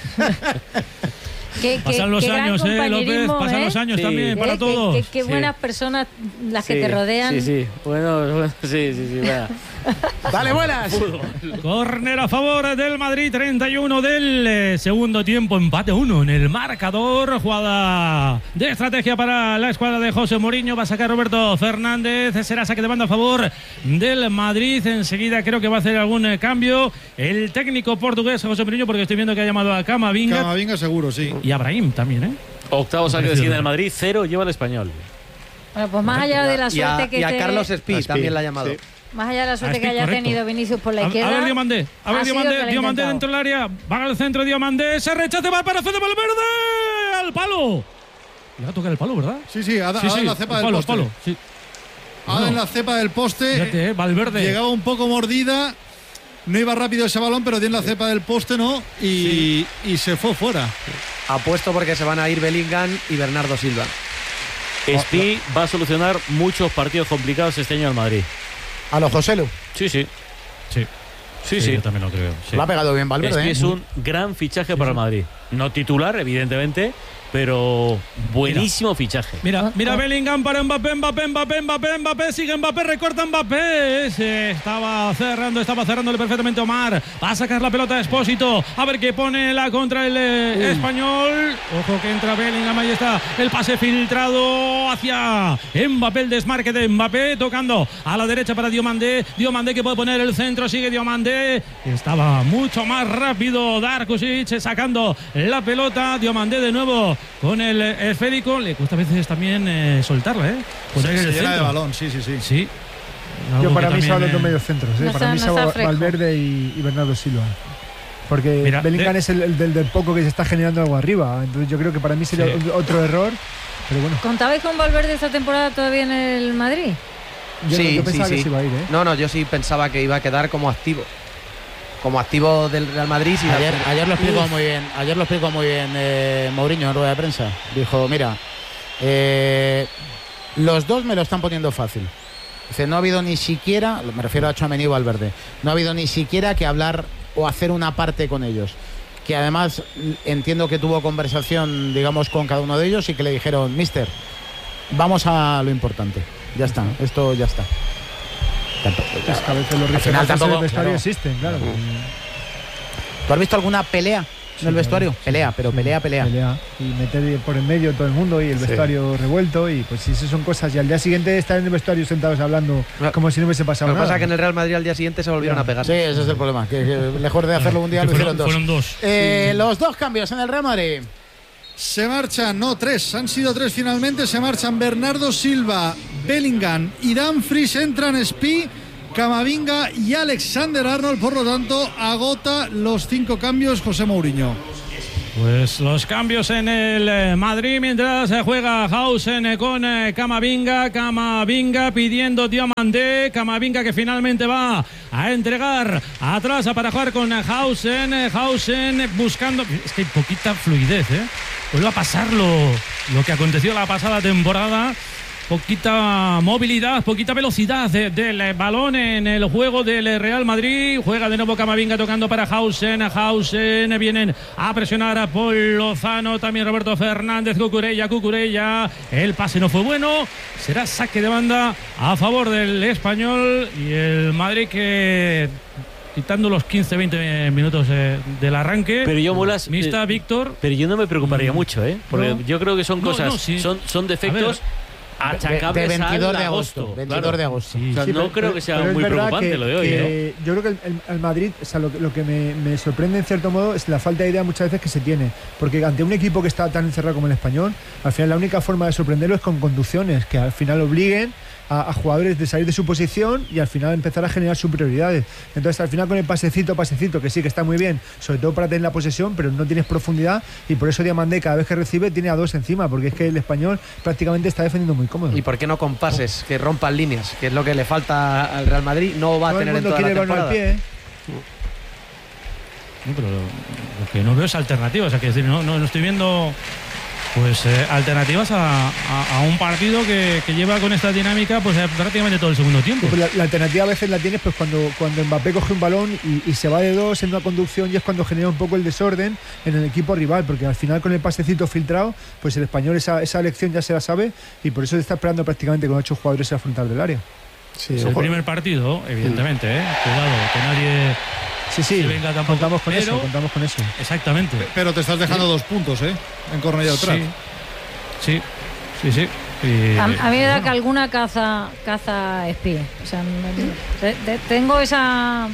Pasan los años, López, pasan los años también para todos. Qué buenas personas las que te rodean. Sí. Bueno, sí. Vaya. Dale, buenas. Córner a favor del Madrid, 31 del segundo tiempo, empate 1 en el marcador. Jugada de estrategia para la escuadra de José Mourinho. Va a sacar Roberto Fernández. Será saque de banda a favor del Madrid. Enseguida creo que va a hacer algún cambio el técnico portugués José Mourinho, porque estoy viendo que ha llamado a Camavinga. Camavinga seguro, sí. Y a Brahim también, Octavo saque de esquina del Madrid, 0 lleva el Español. Bueno, pues más allá de la suerte que Carlos Espí también la ha llamado. Sí. Más allá de la suerte que haya tenido Vinicius por la izquierda. A ver, Diomandé dentro del área. Va al centro, Diomandé. Se rechaza, va para Fede Valverde. Al palo. Le va a tocar el palo, ¿verdad? Sí, ha dado en la cepa del poste. Ha dado en la cepa del poste. Fíjate, Valverde. Llegaba un poco mordida. No iba rápido ese balón, pero tiene la cepa del poste, ¿no? Y se fue fuera. Apuesto porque se van a ir Bellingham y Bernardo Silva. Espí va a solucionar muchos partidos complicados este año al Madrid. A los Joselu. Sí. Yo también lo creo. Sí. Lo ha pegado bien Valverde. Espí es un gran fichaje para el Madrid. No titular, evidentemente, pero buenísimo fichaje. Mira Bellingham para Mbappé, sigue Mbappé, recorta Mbappé. Estaba cerrándole perfectamente Omar. Va a sacar la pelota a Expósito. A ver qué pone la contra el español. Ojo que entra Bellingham, ahí está el pase filtrado hacia Mbappé, el desmarque de Mbappé, tocando a la derecha para Diomandé que puede poner el centro, sigue Diomandé. Estaba mucho más rápido Darkušić sacando la pelota. Diomandé de nuevo con el esférico. Le cuesta a veces también soltarla, Se llena de balón, sí. Yo para mí se hablan de medios centros, para mí se Valverde y Bernardo Silva. Porque Bellingham es el del poco que se está generando algo arriba. Entonces yo creo que para mí sería otro error. Pero bueno. ¿Contabais con Valverde esta temporada todavía en el Madrid? Yo pensaba que se iba a ir, No, yo sí pensaba que iba a quedar como activo. Como activo del Real Madrid. Ayer lo explicó muy bien Mourinho en rueda de prensa. Dijo, mira, Los dos me lo están poniendo fácil. Dice, no ha habido ni siquiera, me refiero a Tchouaméni y Valverde, no ha habido ni siquiera que hablar o hacer una parte con ellos. Que además entiendo que tuvo conversación, digamos, con cada uno de ellos y que le dijeron, mister, vamos a lo importante. Ya está, esto ya está. Es que a veces los referentes del vestuario existen, claro. ¿Tú has visto alguna pelea en el vestuario? Pelea. Y meter por en medio todo el mundo y el vestuario revuelto, y pues esas son cosas. Y al día siguiente están en el vestuario sentados hablando como si no hubiese pasado nada. Lo que pasa es que en el Real Madrid al día siguiente se volvieron a pegar. Sí, ese es el problema, que lejos de hacerlo un día lo hicieron dos. Fueron dos. Los dos cambios en el Real Madrid. Se marchan, no, 3, han sido 3 finalmente. Se marchan Bernardo Silva, Bellingham y Dumfries. Entran Spi, Camavinga y Alexander Arnold. Por lo tanto, agota los 5 cambios José Mourinho. Pues los cambios en el Madrid mientras se juega Hausen con Camavinga pidiendo Diomandé. Camavinga que finalmente va a entregar atrás para jugar con Hausen buscando. Es que hay poquita fluidez, vuelve a pasar lo que aconteció la pasada temporada. Poquita movilidad, poquita velocidad del balón en el juego del Real Madrid. Juega de nuevo Camavinga tocando para Hausen. Vienen a presionar a Paul Lozano, también Roberto Fernández, Cucurella. El pase no fue bueno. Será saque de banda a favor del Español y el Madrid que, quitando los 15-20 minutos del arranque. Pero yo Víctor. Pero yo no me preocuparía mucho, porque yo creo que son cosas, son defectos achacables de 22 al de agosto. 22 de agosto. Sí, o sea, no creo que sea muy preocupante lo de hoy. Yo creo que el Madrid, o sea, lo que me sorprende en cierto modo es la falta de idea muchas veces que se tiene. Porque ante un equipo que está tan encerrado como el Español, al final la única forma de sorprenderlo es con conducciones que al final obliguen a jugadores de salir de su posición y al final empezar a generar sus prioridades. Entonces al final con el pasecito, que sí que está muy bien, sobre todo para tener la posesión, pero no tienes profundidad, y por eso Diomandé cada vez que recibe tiene a 2 encima, porque es que el Español prácticamente está defendiendo muy cómodo. ¿Y por qué no con pases que rompan líneas? Que es lo que le falta al Real Madrid. No va a tener en toda la temporada. Al pie, No, pero lo que no veo es alternativas, o sea, que decir, no estoy viendo pues alternativas a un partido que lleva con esta dinámica pues prácticamente todo el segundo tiempo. Sí, la alternativa a veces la tienes pues cuando Mbappé coge un balón y se va de 2 en una conducción, y es cuando genera un poco el desorden en el equipo rival, porque al final con el pasecito filtrado pues el Español esa lección ya se la sabe, y por eso está esperando prácticamente con 8 jugadores a frontal del área. Sí, es el primer partido, evidentemente, cuidado, que nadie... Sí, venga, contamos con eso. Exactamente. Pero te estás dejando 2 puntos, en Cornellà atrás. Sí. A mí me da que alguna caza espía. O sea, tengo esa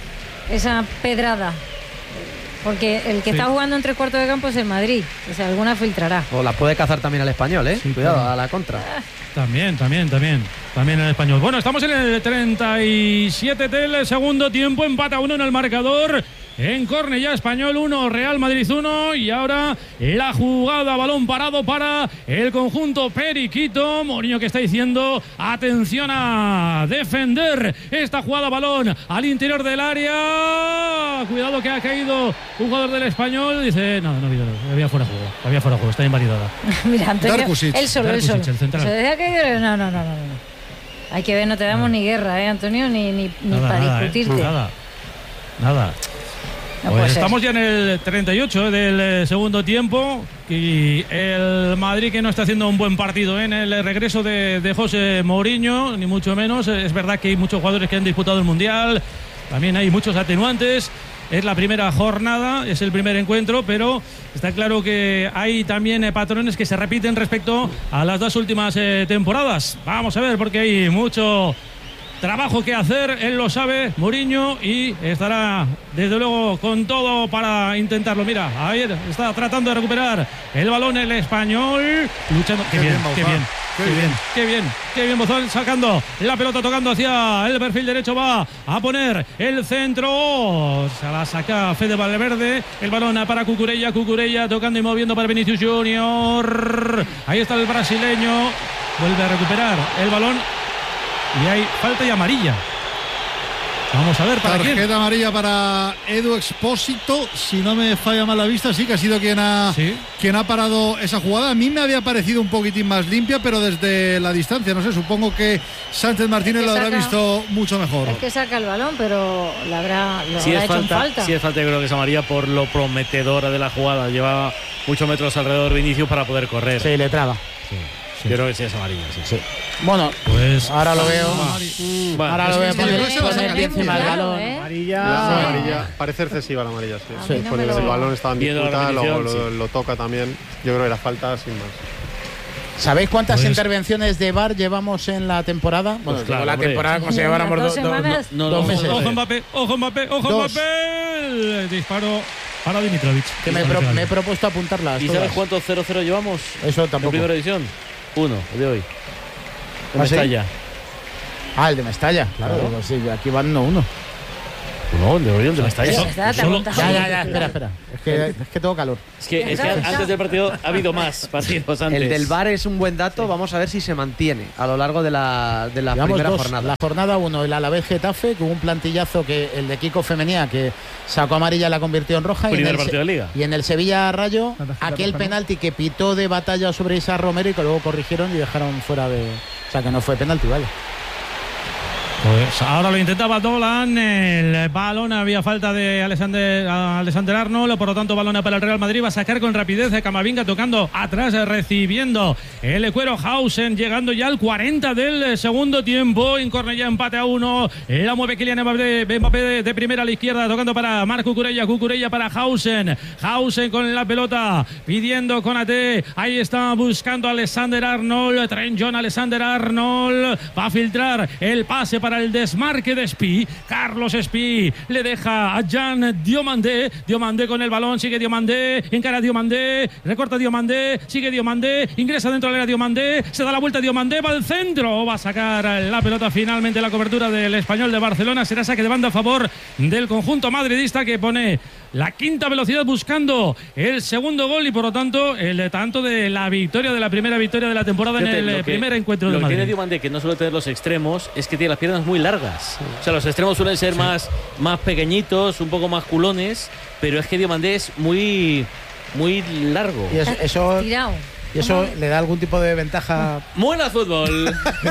pedrada. Porque el que está jugando en 3/4 de campo es el Madrid. O sea, alguna filtrará. O la puede cazar también al Español, Sí, cuidado, claro. a la contra. También el Español. Bueno, estamos en el 37 del segundo tiempo. Empata 1 en el marcador. En Cornellà, Español 1, Real Madrid 1. Y ahora la jugada, balón parado para el conjunto periquito. Mourinho que está diciendo, atención a defender esta jugada, balón al interior del área. Cuidado que ha caído un jugador del Español. Dice, no había fuera de juego, está invalidada. Mira, Antonio, Darkusic. él solo. El central. Se deja caer. No. Hay que ver, no te damos ni guerra, Antonio, ni para discutirte. Nada. No pues puede estamos ser. ya en el 38 del segundo tiempo, y el Madrid que no está haciendo un buen partido en el regreso de José Mourinho, ni mucho menos. Es verdad que hay muchos jugadores que han disputado el Mundial, también hay muchos atenuantes. Es la primera jornada, es el primer encuentro, pero está claro que hay también patrones que se repiten respecto a las 2 últimas temporadas. Vamos a ver, porque hay mucho trabajo que hacer, él lo sabe, Mourinho, y estará desde luego con todo para intentarlo. Mira, ahí está tratando de recuperar el balón el Español, luchando. Qué bien Bozán, sacando la pelota, tocando hacia el perfil derecho, va a poner el centro, se la saca Fede Valverde, el balón para Cucurella tocando y moviendo para Vinicius Junior, ahí está el brasileño, vuelve a recuperar el balón. Y hay falta y amarilla. Vamos a ver para quién. Tarjeta amarilla para Edu Expósito, si no me falla mal la vista, sí que ha sido quien ha parado esa jugada. A mí me había parecido un poquitín más limpia, pero desde la distancia, no sé, supongo que Sánchez Martínez lo habrá visto mucho mejor. Es que saca el balón, pero lo habrá si es hecho falta, falta. Si es falta, yo creo que es amarilla por lo prometedora de la jugada. Lleva muchos metros alrededor de Vinicius para poder correr. Sí, le traba. Yo creo que sí es amarilla. Sí. Bueno, pues ahora lo veo. Ahora lo veo con el pie encima del balón. Amarilla. Parece excesiva la amarilla, sí. Porque el balón estaba en disputa, lo toca también. Yo creo que era falta sin más. ¿Sabéis cuántas intervenciones de VAR llevamos en la temporada? Bueno, claro, la temporada como si lleváramos dos meses. Ojo Mbappé. El disparo para Dimitrovic. Que me he propuesto apuntarlas. ¿Y sabes cuántos 0-0 llevamos? Eso tampoco. ¿En primera división? 1, el de hoy. ¿Ah, Mestalla. Sí? El de Mestalla, claro. Sí, aquí van 1-1. No, el de hoy, el de Mestalla. Ya, espera. Es que tengo calor. Es que antes del partido ha habido más partidos antes. El del VAR es un buen dato. Vamos a ver si se mantiene a lo largo de la primera jornada. La jornada 1, el Alavés Getafe, con un plantillazo que el de Kiko Femenía, que sacó amarilla, la convirtió en roja. Primer partido de Liga. Y en el Sevilla Rayo, aquel penalti que pitó de Batalla sobre Isa Romero y que luego corrigieron y dejaron fuera de... O sea, que no fue penalti, vale. Pues ahora lo intentaba Dolan, el balón, había falta de Alexander Arnold, por lo tanto balón para el Real Madrid, va a sacar con rapidez de Camavinga tocando atrás, recibiendo el Cuero Hausen, llegando ya al 40 del segundo tiempo, en Cornellá empate a 1, la mueve Kylian Mbappé de primera a la izquierda, tocando para Marc Cucurella para Hausen con la pelota, pidiendo con AT, ahí está buscando a Alexander Arnold, Trent John Alexander Arnold, va a filtrar el pase para el desmarque de Espí. Carlos Espí le deja a Jean Diomandé con el balón, sigue Diomandé, encara Diomandé, recorta Diomandé, sigue Diomandé, ingresa dentro del área Diomandé, se da la vuelta Diomandé, va al centro, va a sacar la pelota finalmente. La cobertura del Español de Barcelona, será saque de banda a favor del conjunto madridista, que pone la quinta velocidad buscando el segundo gol y por lo tanto el tanto de la victoria, de la primera victoria de la temporada en el primer encuentro de Madrid. Lo que tiene Diomandé, que no suele tener los extremos, es que tiene las piernas muy largas. O sea, los extremos suelen ser más pequeñitos, un poco más culones, pero es que Diomandé es muy largo. Y eso tirado. ¿Y eso le da algún tipo de ventaja? ¡Buena fútbol!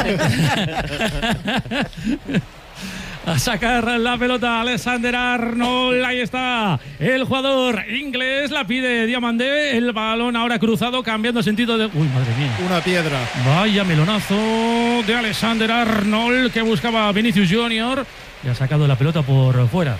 A sacar la pelota Alexander Arnold, ahí está el jugador inglés, la pide Diomandé, el balón ahora cruzado, cambiando sentido de... Uy, madre mía. Una piedra. Vaya melonazo de Alexander Arnold, que buscaba Vinicius Junior, y ha sacado la pelota por fuera.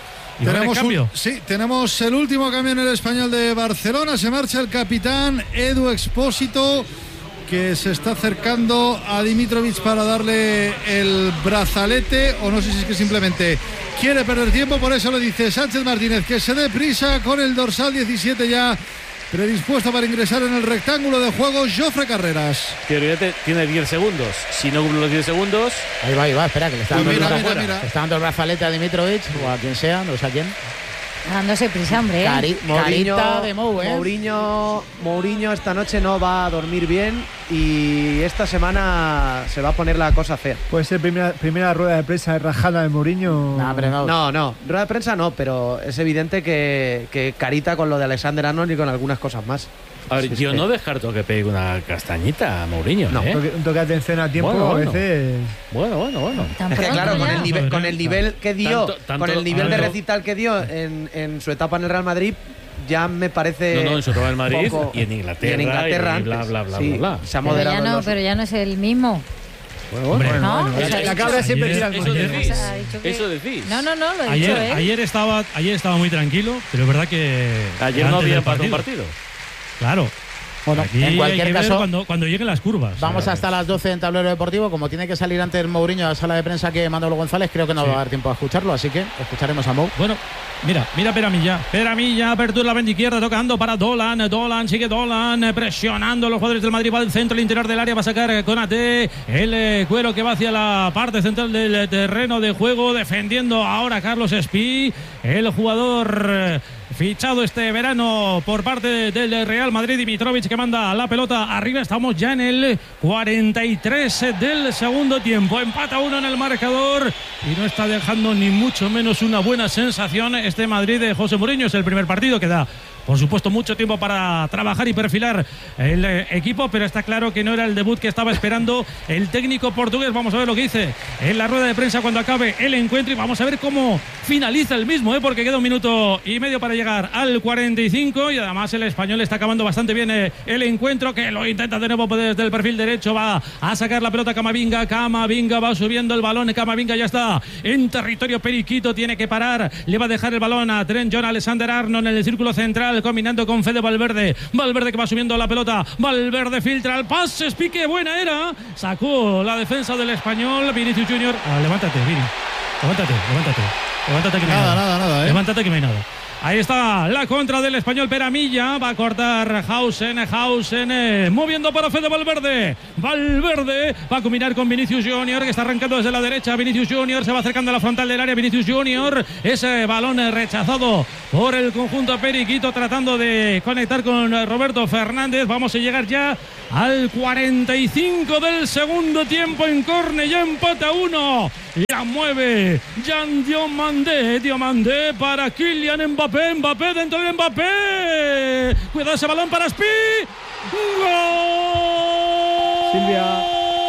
Tenemos el último cambio en el Español de Barcelona, se marcha el capitán Edu Expósito, que se está acercando a Dimitrovic para darle el brazalete, o no sé si es que simplemente quiere perder tiempo. Por eso le dice Sánchez Martínez que se dé prisa, con el dorsal 17 ya predispuesto para ingresar en el rectángulo de juego, Jofre Carreras. Que tiene 10 segundos. Si no cumple los 10 segundos... Ahí va, espera, que le está dando el brazalete a Dimitrovic, o a quien sea, no sé a quién. Dándose prisa, hombre. Carita de Mou, Mourinho esta noche no va a dormir bien y esta semana se va a poner la cosa fea. Puede ser primera rueda de prensa rajada de Mourinho. No, rueda de prensa no, pero es evidente que carita con lo de Alexander Arnold y con algunas cosas más. A ver, yo no descarto que pegue una castañita a Mourinho. No, un toque de atención a tiempo a veces. Bueno. Es que claro, con el nivel que dio, con el nivel de recital que dio en su etapa en el Real Madrid, ya me parece. No, en su etapa en Madrid y en Inglaterra. Y bla. Se ha moderado. Pero ya no es el mismo. Bueno. La cabra siempre tira el moño. Eso decís. No, lo he dicho. Ayer estaba muy tranquilo, pero es verdad que ayer no había empatado un partido. Claro. Bueno, aquí en cualquier caso, cuando lleguen las curvas. Vamos hasta las 12 en Tablero Deportivo. Como tiene que salir antes Mourinho a la sala de prensa que Manolo González, creo que no va a dar tiempo a escucharlo, así que escucharemos a Mou. Bueno, mira Peramilla, apertura la banda izquierda, tocando para Dolan, sigue Dolan, presionando a los jugadores del Madrid, va al centro, al interior del área, va a sacar Konaté, el Cuero que va hacia la parte central del terreno de juego, defendiendo ahora Carlos Espí, el jugador fichado este verano por parte del Real Madrid. Dimitrovic que manda la pelota arriba. Estamos ya en el 43 del segundo tiempo. Empata 1 en el marcador y no está dejando ni mucho menos una buena sensación este Madrid de José Mourinho. Es el primer partido que da, por supuesto, mucho tiempo para trabajar y perfilar el equipo, pero está claro que no era el debut que estaba esperando el técnico portugués. Vamos a ver lo que dice en la rueda de prensa cuando acabe el encuentro y vamos a ver cómo finaliza el mismo, porque queda 1 minuto y medio para llegar al 45 y además el español está acabando bastante bien el encuentro, que lo intenta de nuevo desde el perfil derecho. Va a sacar la pelota Camavinga va subiendo el balón. Camavinga ya está en territorio periquito, tiene que parar, le va a dejar el balón a Trent John Alexander-Arnold en el círculo central, combinando con Fede Valverde que va subiendo la pelota. Valverde filtra el pase, pique, buena era, sacó la defensa del español. Vinicius Junior, levántate, Vini, levántate que no hay nada. Levántate que no hay nada. Ahí está la contra del español. Peramilla va a cortar Hausen, moviendo para Fede Valverde va a combinar con Vinicius Junior, que está arrancando desde la derecha. Vinicius Junior se va acercando a la frontal del área. Vinicius Junior, ese balón rechazado por el conjunto periquito, tratando de conectar con Roberto Fernández. Vamos a llegar ya al 45 del segundo tiempo en córner. Ya empata 1. La mueve Jean Diomandé para Kylian Mbappé dentro de Mbappé. Cuidado ese balón para Spi. ¡Gol! Silvia.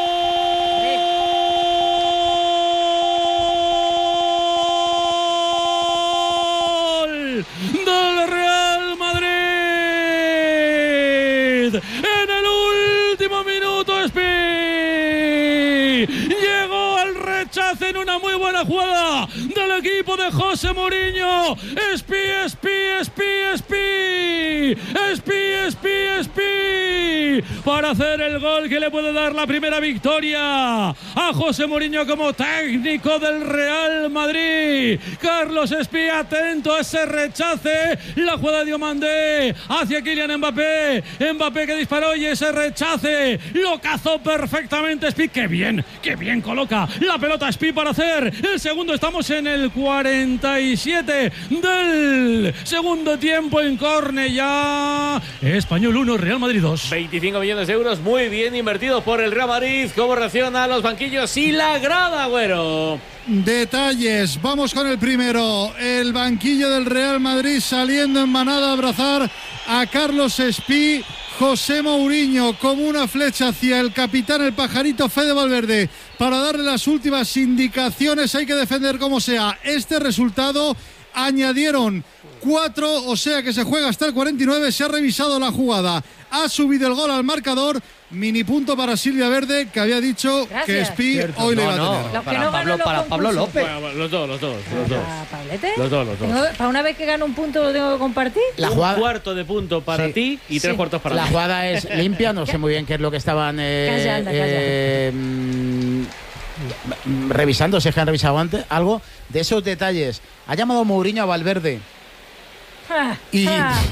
Del Real Madrid. En el último minuto Spi llegó al rechace en una muy buena jugada del equipo de José Mourinho. Spi para hacer el gol que le puede dar la primera victoria a José Mourinho como técnico del Real Madrid. Carlos Spi, atento a ese rechace, la jugada de Diomandé hacia Kylian Mbappé que disparó y ese rechace lo cazó perfectamente Spi. Qué bien coloca la pelota Spi para hacer el segundo. Estamos en el 47 del segundo tiempo en córner ya. Español 1, Real Madrid 2. 25 millones de euros, muy bien invertidos por el Real Madrid. ¿Cómo reacciona los banquillos y la grada, Agüero? Detalles, vamos con el primero. El banquillo del Real Madrid saliendo en manada a abrazar a Carlos Spi. José Mourinho como una flecha hacia el capitán, el pajarito Fede Valverde, para darle las últimas indicaciones. Hay que defender como sea este resultado. Añadieron 4, o sea que se juega hasta el 49. Se ha revisado la jugada, ha subido el gol al marcador. Mini punto para Silvia Verde, que había dicho que Spi hoy le iba a tener. Para Pablo López. Bueno, los dos. ¿Pablete? Los dos. ¿Para una vez que gano un punto lo tengo que compartir? Un cuarto de punto para ti y 3 cuartos para mí. La jugada es limpia, no sé muy bien qué es lo que estaban revisando, si es que han revisado antes algo de esos detalles. Ha llamado Mourinho a Valverde y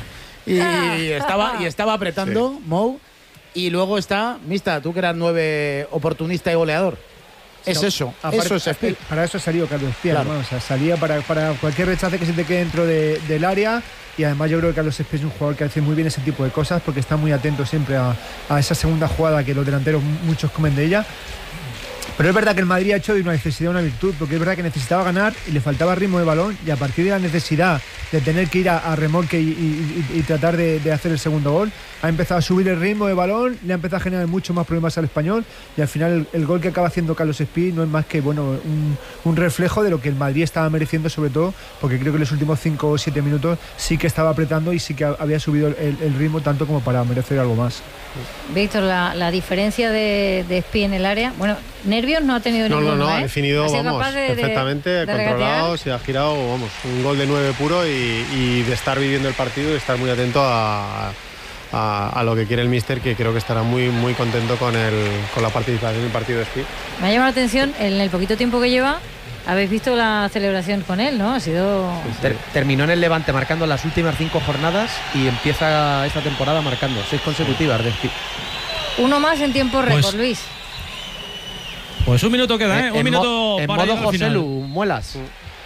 estaba apretando Mou. Y luego está, Mista, tú que eras 9 oportunista y goleador. Es eso es Spi. Para eso salió Carlos Spi, claro. O sea, salía para cualquier rechace que se te quede dentro del área. Y además yo creo que Carlos Spi es un jugador que hace muy bien ese tipo de cosas, porque está muy atento siempre a esa segunda jugada que los delanteros muchos comen de ella. Pero es verdad que el Madrid ha hecho de una necesidad una virtud, porque es verdad que necesitaba ganar y le faltaba ritmo de balón, y a partir de la necesidad de tener que ir a remolque y tratar de hacer el segundo gol, ha empezado a subir el ritmo de balón, le ha empezado a generar muchos más problemas al español, y al final el gol que acaba haciendo Carlos Spi no es más que un reflejo de lo que el Madrid estaba mereciendo, sobre todo porque creo que en los últimos 5 o 7 minutos sí que estaba apretando y sí que había subido el ritmo tanto como para merecer algo más. Víctor, la diferencia de Spi en el área, bueno, nervios no ha tenido ninguno. No, ha definido, perfectamente, controlado, se ha girado, un gol de 9 puro y de estar viviendo el partido y de estar muy atento a lo que quiere el míster, que creo que estará muy muy contento con la participación en el partido de Spi. Me ha llamado la atención, en el poquito tiempo que lleva, habéis visto la celebración con él, ¿no? Ha sido... Terminó en el Levante marcando las últimas 5 jornadas y empieza esta temporada marcando 6 consecutivas de Spi. Uno más en tiempo récord, Luis. Pues un minuto queda, ¿eh? Un minuto en para modo José final. Lu, muelas.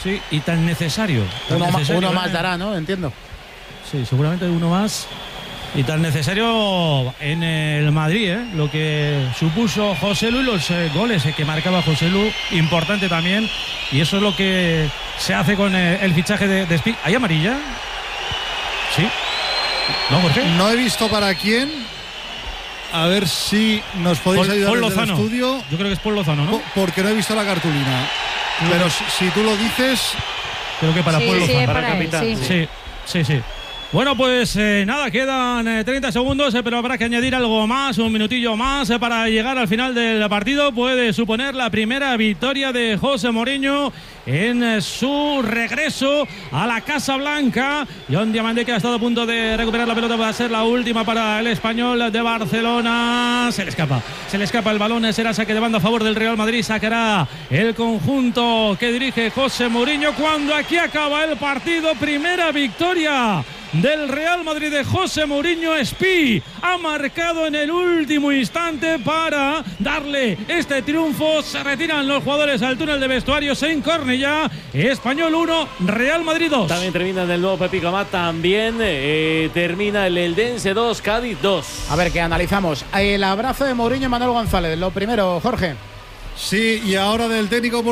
Sí, y tan necesario. Uno más dará, ¿no? Entiendo. Sí, seguramente uno más. Y tan necesario en el Madrid, lo que supuso Joselu y los goles que marcaba Joselu, importante también. Y eso es lo que se hace con el fichaje de Spi. ¿Hay amarilla? Sí. ¿No, Jorge? No he visto para quién. A ver si nos podéis ayudar desde el estudio. Yo creo que es Paul Lozano, ¿no? Porque no he visto la cartulina. Pero si tú lo dices... Creo que para Paul Lozano. Sí, para el capitán. Sí. Bueno, pues nada, quedan 30 segundos, pero habrá que añadir algo más, un minutillo más para llegar al final del partido. Puede suponer la primera victoria de José Mourinho en su regreso a la Casa Blanca. John Diamandé, que ha estado a punto de recuperar la pelota, va a ser la última para el Español de Barcelona. Se le escapa el balón, será saque de banda a favor del Real Madrid. Sacará el conjunto que dirige José Mourinho cuando aquí acaba el partido. Primera victoria del Real Madrid de José Mourinho. Spi ha marcado en el último instante para darle este triunfo. Se retiran los jugadores al túnel de vestuarios en Cornellá. Español 1, Real Madrid 2. También termina en el nuevo Pepi Camat. También termina el Eldense 2, Cádiz 2. A ver, que analizamos el abrazo de Mourinho y Manuel González. Lo primero, Jorge. Sí, y ahora del técnico